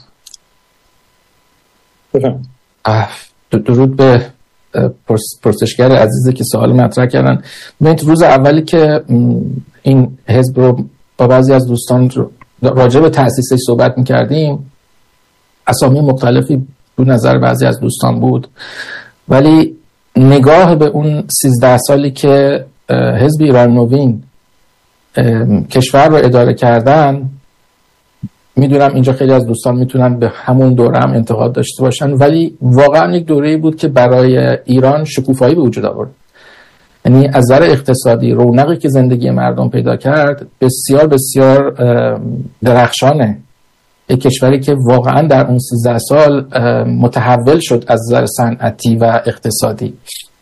بفهم. درود به پرسشگر عزیزی که سوال مطرح کردن. من روز اولی که این حزب رو با بعضی از دوستان راجع به تأسیسش صحبت می‌کردیم، اسامی مختلفی رو نظر بعضی از دوستان بود، ولی نگاه به اون 13 سالی که حزب ایران نوین کشور رو اداره کردن، میدونم اینجا خیلی از دوستان میتونن به همون دوره هم انتقاد داشته باشن، ولی واقعا یک دوره‌ای بود که برای ایران شکوفایی به وجود آورد. یعنی از نظر اقتصادی رونقی که زندگی مردم پیدا کرد بسیار بسیار درخشانه. یک کشوری که واقعا در اون 13 سال متحول شد از نظر صنعتی و اقتصادی.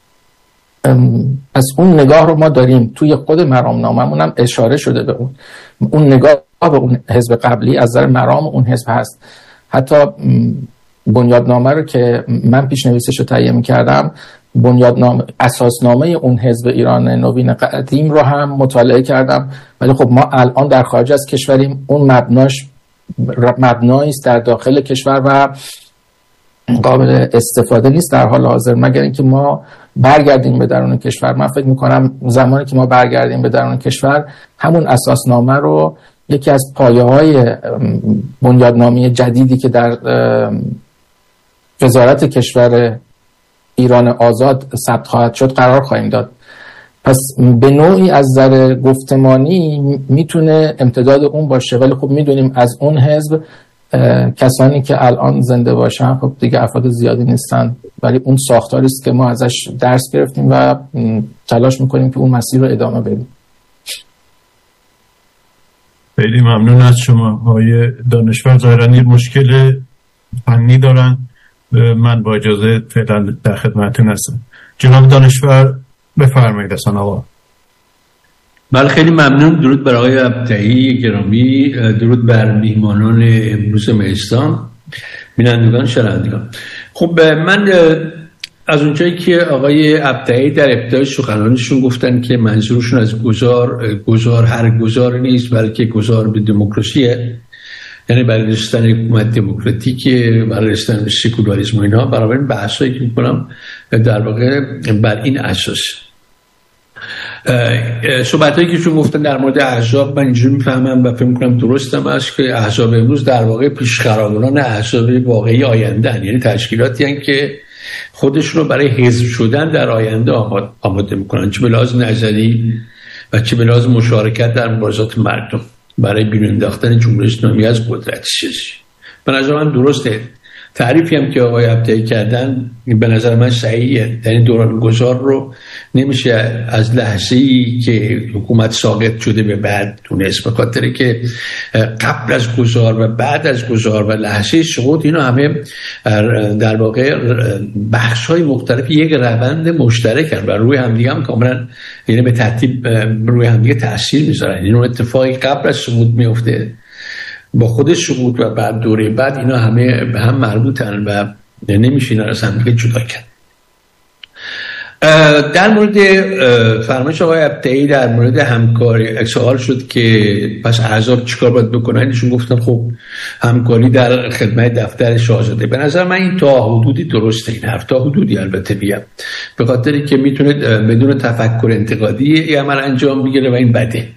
از اون نگاه رو ما داریم توی خود مرامنامه‌مون هم اشاره شده به اون نگاه به اون حزب قبلی از نظر مرام اون حزب هست. حتی بنیادنامه رو که من پیشنویسش رو تهیه می‌کردم، بنیادنامه اساسنامه اون حزب ایران نوین قدیم رو هم مطالعه کردم، ولی خب ما الان در خارج از کشوریم، اون مبنایی است در داخل کشور و قابل استفاده نیست در حال حاضر، مگر اینکه ما برگردیم به درون کشور. من فکر میکنم زمانی که ما برگردیم به درون کشور، همون اساسنامه رو یکی از پایه‌های بنیادنامه جدیدی که در وزارت کشور ایران آزاد ثبت خواهد شد قرار خواهیم داد. پس به نوعی از نظر گفتمانی میتونه امتداد اون باشه، ولی خب میدونیم از اون حزب کسانی که الان زنده باشن خب دیگه افراد زیادی نیستن، ولی اون ساختاری است که ما ازش درس گرفتیم و تلاش میکنیم که اون مسیر رو ادامه بدیم. خیلی ممنون از شما. آقای دانشور ظاهراً مشکل فنی دارن، من با اجازه فعلا در خدمتتون هستم. جناب دانشور بفرمایید. اصلا آقا بله خیلی ممنون. درود بر آقای ابطحی گرامی، درود بر میهمانان امروز مهستان، بینندگان شنوندگان. خب من از اونجایی که آقای ابطحی در ابتدای سخنرانیشون گفتن که منظورشون از گذار هر گذار نیست بلکه گذار به دموکراسیه، یعنی برای رسیدن حکومت دموکراتیک، برای رسیدن به سکولاریسم و اینا، برای این بحثایی که میکنم در واقع بر این اساس. صحبتایی که شما گفتن در مورد احزاب من اینجوری میفهمم و فکر میکنم درستم است که احزاب امروز در واقع پیشخراگان احزاب واقعی آینده هستند، یعنی تشکیلاتی هستند که خودشون رو برای حزب شدن در آینده آماده میکنن، چه به لحاظ نظری و چه به لحاظ مشارکت در مبارزات مردم برای بیرون انداختن جمهوری اسلامی از قدرت سیاسی. به نظر من درسته. تعریفی هم که آقای ابطحی کردن به نظر من صحیحه. یعنی دوران گذار رو نمیشه از لحظه‌ای که حکومت ساقط شده به بعد دونست، به خاطر که قبل از گذار و بعد از گذار و لحظه سقوط اینا همه در واقع بخش‌های مختلف یک روند مشترکن و روی همدیگه هم کاملا، یعنی به ترتیب روی همدیگه تاثیر میذارن. یعنی اون اتفاقی قبل از سقوط میفته با خود سقوط و بعد دوره بعد اینا همه به هم مربوطن و نمیشه اینا از هم دیگه جدا کرد. در مورد فرمایش آقای ابطحی در مورد همکاری سوال شد که پس احزاب چیکار باید بکنن. ایشون گفتن خب همکاری در خدمت دفتر شاهزاده. به نظر من این تا حدودی درسته، این حرف تا حدودی البته میگم، به خاطری که میتونه بدون تفکر انتقادی عمل انجام بگیره و این بده.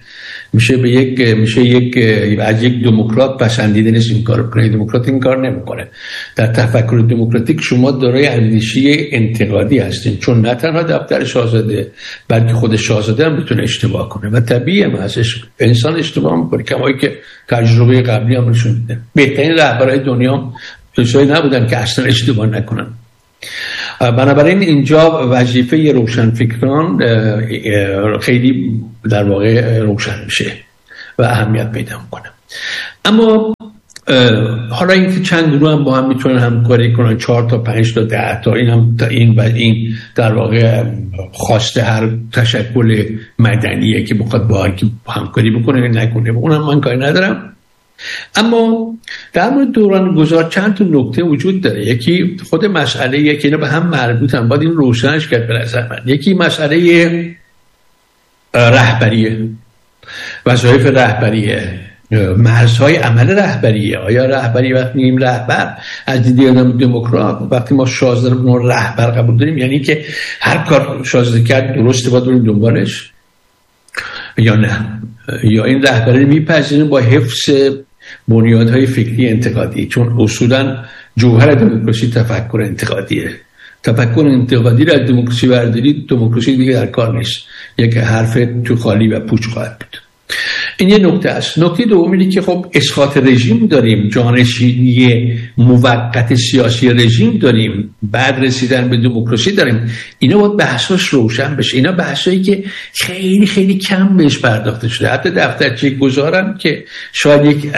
میشه یک دموکرات پسندیده نیست این کارو کنه. دموکرات این کار نمیکنه. در تفکر دموکراتیک شما دارای اندیشه انتقادی هستین، چون نه تنها دفتر شاهزاده بلکه خود شاهزاده هم میتونه اشتباه کنه و طبیعیه ازش انسان اشتباه میکنه، کمایی که تجربه قبلی هم نشون میده. بهترین رهبرای دنیا کسایی نبودن که اصلا اشتباه نکنن. بنابراین اینجا وظیفه روشنفکران خیلی در واقع روشن میشه و اهمیت پیدا میکنه. اما حالا اینکه چند گروه هم با هم میتونن همکاری کنن، 4 تا 5 تا 10 تا، این در واقع خواسته هر تشکل مدنیه که بخواد با همکاری بکنه یا نکنه، اونم من کاری ندارم. اما در مورد دوران گذار چند تا نکته وجود داره. یکی خود مسئله، یکی اینا به هم مربوطن، باید این روشنش کرد به نظر من. یکی مسئله رهبریه، وظایف رهبریه، مرزهای عمل رهبریه. آیا رهبری وقتی میگیم رهبر از دید آدم دموکرات، وقتی ما شاهزاده رو رهبر قبول داریم یعنی که هر کار شاهزاده کرد درسته باید بریم دنبالش، یا نه؟ یا این رهبری میپذیریم با حفظ بنیادهای فکری انتقادی؟ چون اصولا جوهر دموکراسی تفکر انتقادیه. تفکر انتقادی را از دموکراسی برداری، دموکراسی دیگه در کار نیست، یک حرف تو خالی و پوچ خواهد بود. این یه نکته است. نکته دومی که خب اسقاط رژیم داریم، جانشینی موقت سیاسی رژیم داریم، بعد رسیدن به دموکراسی داریم. اینا باید بحثاش روشن بشه. اینا بحثایی که خیلی خیلی کم بهش پرداخته شده. حتی دفترچه گذارم که شاید یک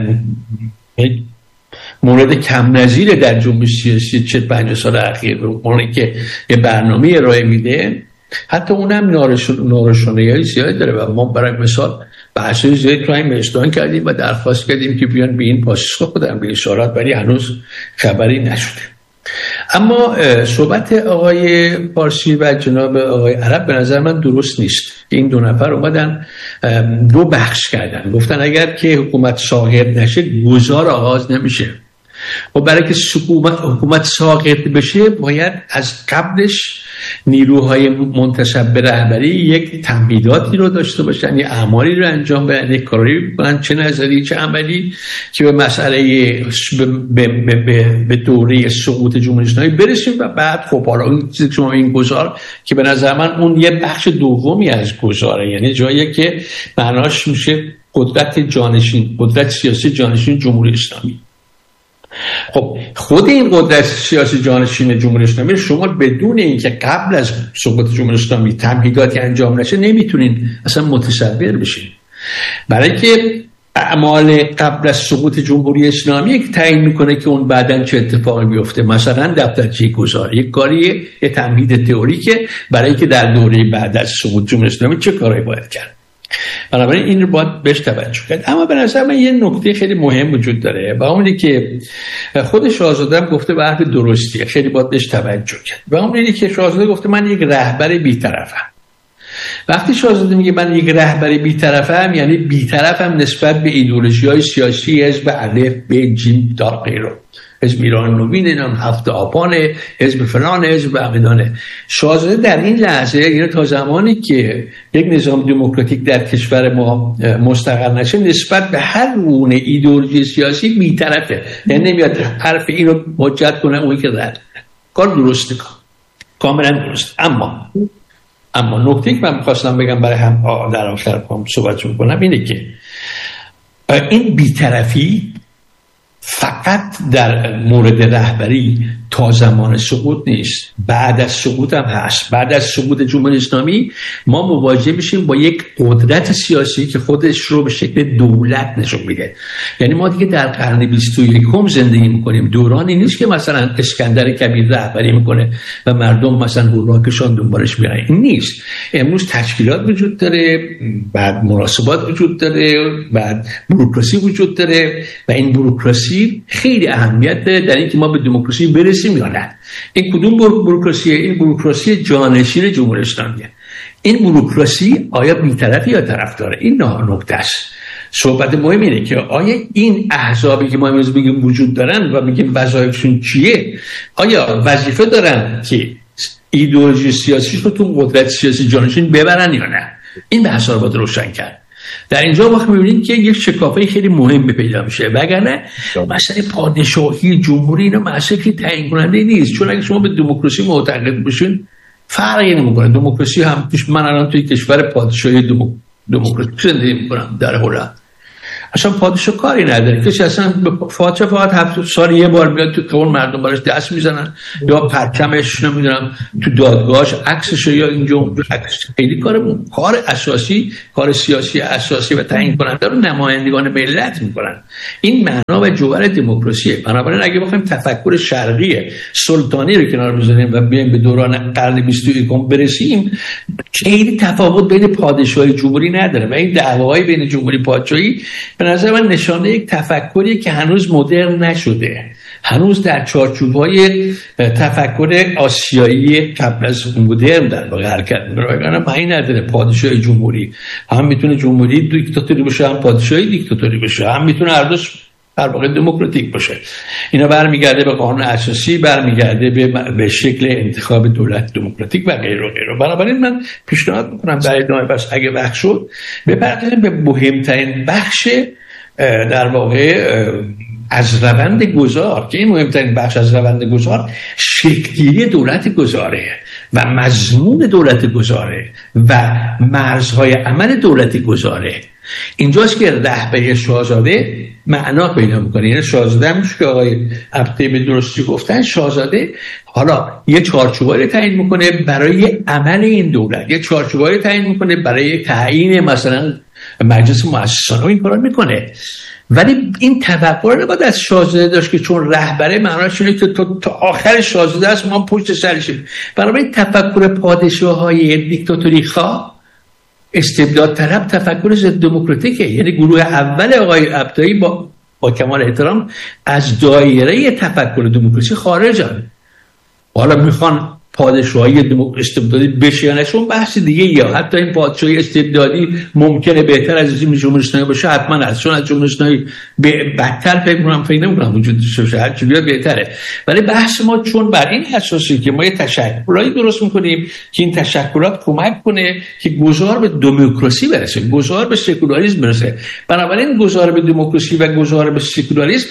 مورد کم نظیره در جنبش سیاسی 40-50 سال اخیر، اونی که یه برنامه ارائه میده، حتی اونم نارشونه‌ای زیاد داره. و ما برای مثال بحثی زیاد کرایم مستان کردیم و درخواست کردیم که بیان به این پاسخ بدن به اشارات، ولی هنوز خبری نشده. اما صحبت آقای پارسی و جناب آقای عرب به نظر من درست نیست. این دو نفر اومدن دو بخش کردن، گفتن اگر که حکومت ساقط نشه گذار آغاز نمیشه. و برای که حکومت ساقط بشه باید از قبلش نیروهای منتسب به رهبری یک تمهیداتی رو داشته باشن، یه اعمالی رو انجام بدن، یک کاری بکنن، چه نظری چه عملی، که به مسئله به دوره سقوط جمهوری اسلامی برسیم. و بعد خب حالا اون چیزی که شما این گذار که به نظر من اون یه بخش دومی از گذاره، یعنی جایی که معناش میشه قدرت جانشین، قدرت سیاسی جانشین جمهوری اسلامی. خب خود این قدرت سیاسی جانشین جمهوری اسلامی شما بدون اینکه قبل از سقوط جمهوری اسلامی تمهیداتی انجام نشه نمیتونین اصلا متصور بشین، برای که اعمال قبل از سقوط جمهوری اسلامی که تعیین میکنه که اون بعداً چه اتفاقی بیفته. مثلا دفترچه گذار یک کاریه، یه تمهید تئوریکه برای که در دوره بعد از سقوط جمهوری اسلامی چه کاری باید کرد. بنابراین این رو باید بهش توجه کرد. اما به نظر من یه نکته خیلی مهم وجود داره و اونی که خود شاهزاده هم گفته به حرف درستیه، خیلی باید بهش توجه کرد. و اونی که شاهزاده گفته من یک رهبر بی‌طرفم. وقتی شاهزاده میگه من یک رهبر بی‌طرفم، یعنی بی‌طرفم نسبت به ایدئولوژی‌های سیاسی حزب الف ب ج تا غیره، حزب ایران نوین، اینم هفت آبان، حزب فلان، حزب عقیدانه. شاهزاده در این لحظه، یعنی تا زمانی که یک نظام دموکراتیک در کشور ما مستقر نشه، نسبت به هر گونه ایدئولوژی سیاسی بی‌طرفه. یعنی نمیاد حرف این رو حجت کنه اون که رد کار درسته، کاملا درست. اما نکته که من می‌خواستم بگم برای هم در آخر صحبت می‌کنم اینه که این بی‌طرفی فقط در مورد رهبری تا زمان سقوط نیست، بعد از سقوط هم هست. بعد از سقوط جمهوری اسلامی ما مواجه میشیم با یک قدرت سیاسی که خودش رو به شکل دولت نشون میده. یعنی ما دیگه در قرن 21 زندگی میکنیم. دورانی نیست که مثلا اسکندر کبیر رهبری میکنه و مردم مثلا هوراکشان دنبالش میرن. این نیست. امروز تشکیلات وجود داره، بعد مناسبات وجود داره، بعد بوروکراسی وجود داره و این بوروکراسی خیلی اهمیت داره در اینکه ما به دموکراسی برسیم یا نه. این کدوم بوروکراسیه؟ این بوروکراسی جانشین جمهوری اسلامیه. این بوروکراسی آیا بی‌طرفی یا طرفداره؟ این نکته است. صحبت مهم اینه که آیا این احزابی که ما امروز میگیم وجود دارن و میگیم وظایفشون چیه، آیا وظیفه دارن که ایدئولوژی سیاسیش رو تو قدرت سیاسی جانشین ببرن یا نه؟ این بحثا رو باید روشن کرد. در اینجا وقت می‌بینید که یک شکافه خیلی مهم پیدا میشه، وگرنه مثلا پادشاهی جمهوری اینا مسئله تعیین کننده نیست. چون اگه شما به دموکراسی معتقد باشین فرقی نمیکنه. دموکراسی هم من الان توی کشور پادشاهی دموکراتیک زندگی میکنم در هلند، اصلا پادشاه کاری نداره، کسی اصلا پادشاه فقط 7 سال یه بار میاد تو خیابون مردم براش دست میزنن یا پرچمش نمیدونم تو دادگاهش عکسش یا اینجا عکس. خیلی کار اساسی، کار سیاسی اساسی و تعیین کننده رو نمایندگان ملت میکنن. این معنا و جوهر دموکراسیه. بنابراین اگه بخوایم تفکر شرقی سلطانی رو کنار بذاریم و بیایم به دوران قرن 21 برسیم، خیلی تفاوت بین پادشاهی جمهوری نداره و این دعواهای بین جمهوری پادشاهی به نظر من نشانه یک تفکری که هنوز مدرن نشده، هنوز در چارچوب‌های تفکر آسیایی قبل از مدرن در واقع حرکت می‌کنه. معنی نداره پادشاهی جمهوری، هم میتونه جمهوری دیکتاتوری باشه، هم پادشاهی دیکتاتوری باشه، هم میتونه هر دوش در واقع دموکراتیک باشه. اینا برمیگرده به قانون اساسی، برمیگرده به شکل انتخاب دولت دموکراتیک و غیره و غیره. بنابراین من پیشنهاد میکنم در ادامه بس اگه وقت شد بپردازیم به مهمترین بخش در واقع از روند گذار، که این مهمترین بخش از روند گذار شکل‌گیری دولت گذاره و مضمون دولت گذاره و مرزهای عمل دولت گذاره. اینجاست که رهبری شاهزاده معنا پیدا میکنه. یعنی شاهزاده همیشه که آقای عبدی به درستی گفتن، شاهزاده حالا یه چارچوبایی تعیین میکنه برای عمل این دولت، یه چارچوبایی تعیین میکنه برای تعیین مثلا مجلس مؤسسانه، این کارا میکنه. ولی این توقع رو باید از شاهزاده داشت که چون رهبره معناش اینه که تا آخر شاهزاده است ما پشت سرشیم. برای تفکر پادشاه‌های دیکتاتوری خواه استبداد طلب تفکر ضد دموکراتیکه. یعنی گروه اول آقای عبدی با کمال احترام از دایره تفکر دموکراسی خارجن. حالا میخوان پادشاهی استبدادی بشه یا نشون بحث دیگه، یا حتی این پادشاهی استبدادی ممکنه بهتر از این جمهوری اسلامی باشه، حتما از چون از جمهوری اسلامی بدتر فکر نمی‌کنم وجود داشته باشه، هر چیزی بهتره. ولی بحث ما چون بر این اساسی که ما یه تشکلاتی درست می‌کنیم که این تشکلات کمک کنه که گذار به دموکراسی برسه، گذار به سکولاریسم برسه. بنابراین گذار به دموکراسی و گذار به سکولاریسم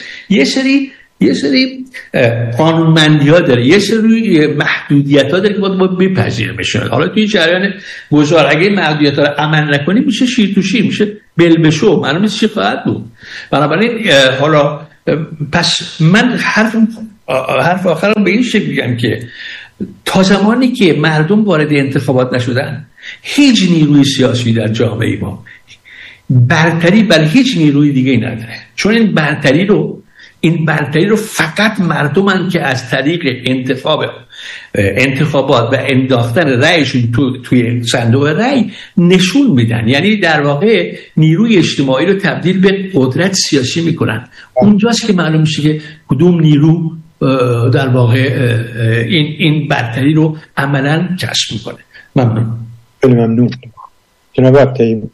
یه سری قانونمندی‌ها داره، یه سری محدودیت‌ها داره که باید بپذیریم بشه. حالا توی جریان گذار اگه محدودیت‌ها رو عمل نکنی میشه شیر تو شیر، میشه بل بشو، معلومه چی خواهد بود. بنابراین حالا پس من حرف آخرم به این شکل میگم که تا زمانی که مردم وارد انتخابات نشدن، هیچ نیروی سیاسی در جامعه ما برتری بر هیچ نیروی دیگه نداره. چون این برتری رو فقط مردمن که از طریق انتخابات و انداختن رأیشون توی صندوق رأی نشون میدن. یعنی در واقع نیروی اجتماعی رو تبدیل به قدرت سیاسی میکنن. اونجاست که معلوم میشه که کدوم نیرو در واقع این برتری رو عملاً کسب میکنه. ممنون. خیلی ممنون. جناب عبدی.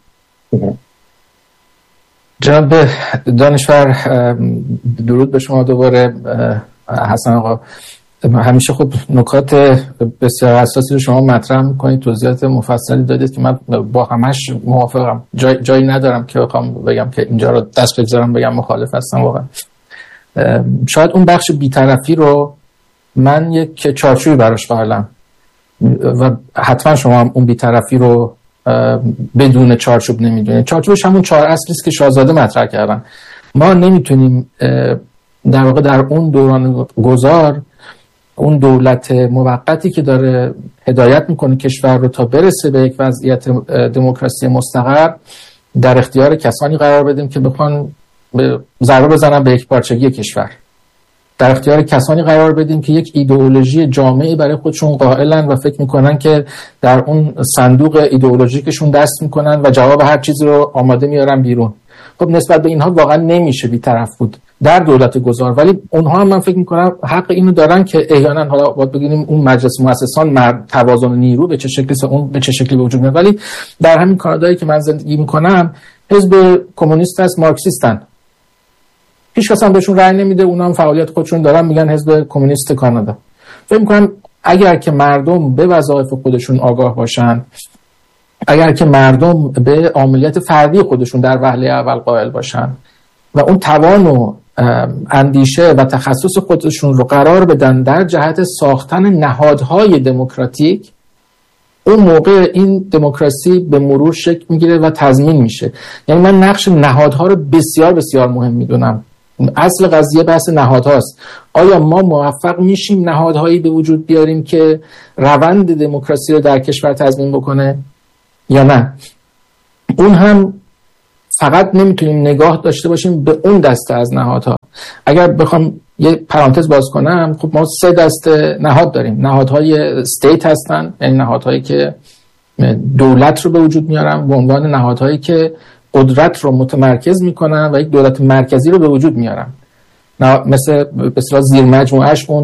جناب دانشور، درود به شما دوباره. حسن آقا، همیشه خود نکات بسیار حساسی رو شما مطرح میکنید، توضیحات مفصلی دادید که من با همش موافقم، جایی ندارم که بخوام بگم که اینجا رو دست بگذارم بگم مخالف هستم. واقعا شاید اون بخش بی‌طرفی رو من یک چارچوبی براش قائلم و حتما شما هم اون بی‌طرفی رو بدون چارچوب نمیدونید. چارچوبش همون 4 اصلی است که شاهزاده مطرح کردن. ما نمیتونیم در واقع در اون دوران گذار، اون دولت موقتی که داره هدایت میکنه کشور رو تا برسه به یک وضعیت دموکراسی مستقر، در اختیار کسانی قرار بدیم که بخوان ضربه بزنن به یک پارچگی کشور. در اختیار کسانی قرار بدیم که یک ایدئولوژی جامعی برای خودشون قائلن و فکر میکنن که در اون صندوق ایدئولوژیکشون دست میکنن و جواب هر چیزی رو آماده میارن بیرون. خب نسبت به اینها واقعا نمیشه بی‌طرف بود در دولت گذار، ولی اونها هم من فکر میکنم حق اینو دارن که احیانا حالا باید بگیم اون مجلس مؤسسان توازن نیرو به چه شکلی اون به چه شکلی به وجود میاد. ولی در همین کانادایی که من زندگی میکنم حزب کمونیست است، مارکسیستن، هیچ کس هم بهشون رأی نمیده، اونا هم فعالیت خودشون دارن، میگن حزب کمونیست کانادا. فکر میکنم اگر که مردم به وظایف خودشون آگاه باشن اگر که مردم به عاملیت فردی خودشون در وهله اول قائل باشن و اون توان و اندیشه و تخصص خودشون رو قرار بدن در جهت ساختن نهادهای دموکراتیک، اون موقع این دموکراسی به مرور شکل میگیره و تضمین میشه. یعنی من نقش نهادها رو بسیار بسیار مهم میدونم. اصل قضیه بحث نهادهاست. آیا ما موفق میشیم نهادهایی به وجود بیاریم که روند دموکراسی رو در کشور تضمین بکنه یا نه؟ اون هم فقط نمیتونیم نگاه داشته باشیم به اون دسته از نهادها. اگر بخوام یه پرانتز باز کنم، خب ما 3 دسته نهاد داریم. نهادهای استیت هستن، یعنی نهادهایی که دولت رو به وجود میارن به عنوان نهادهایی که قدرت رو متمرکز میکنن و یک دولت مرکزی رو به وجود میارن، مثل به اصطلاح زیر مجموعه‌اش اون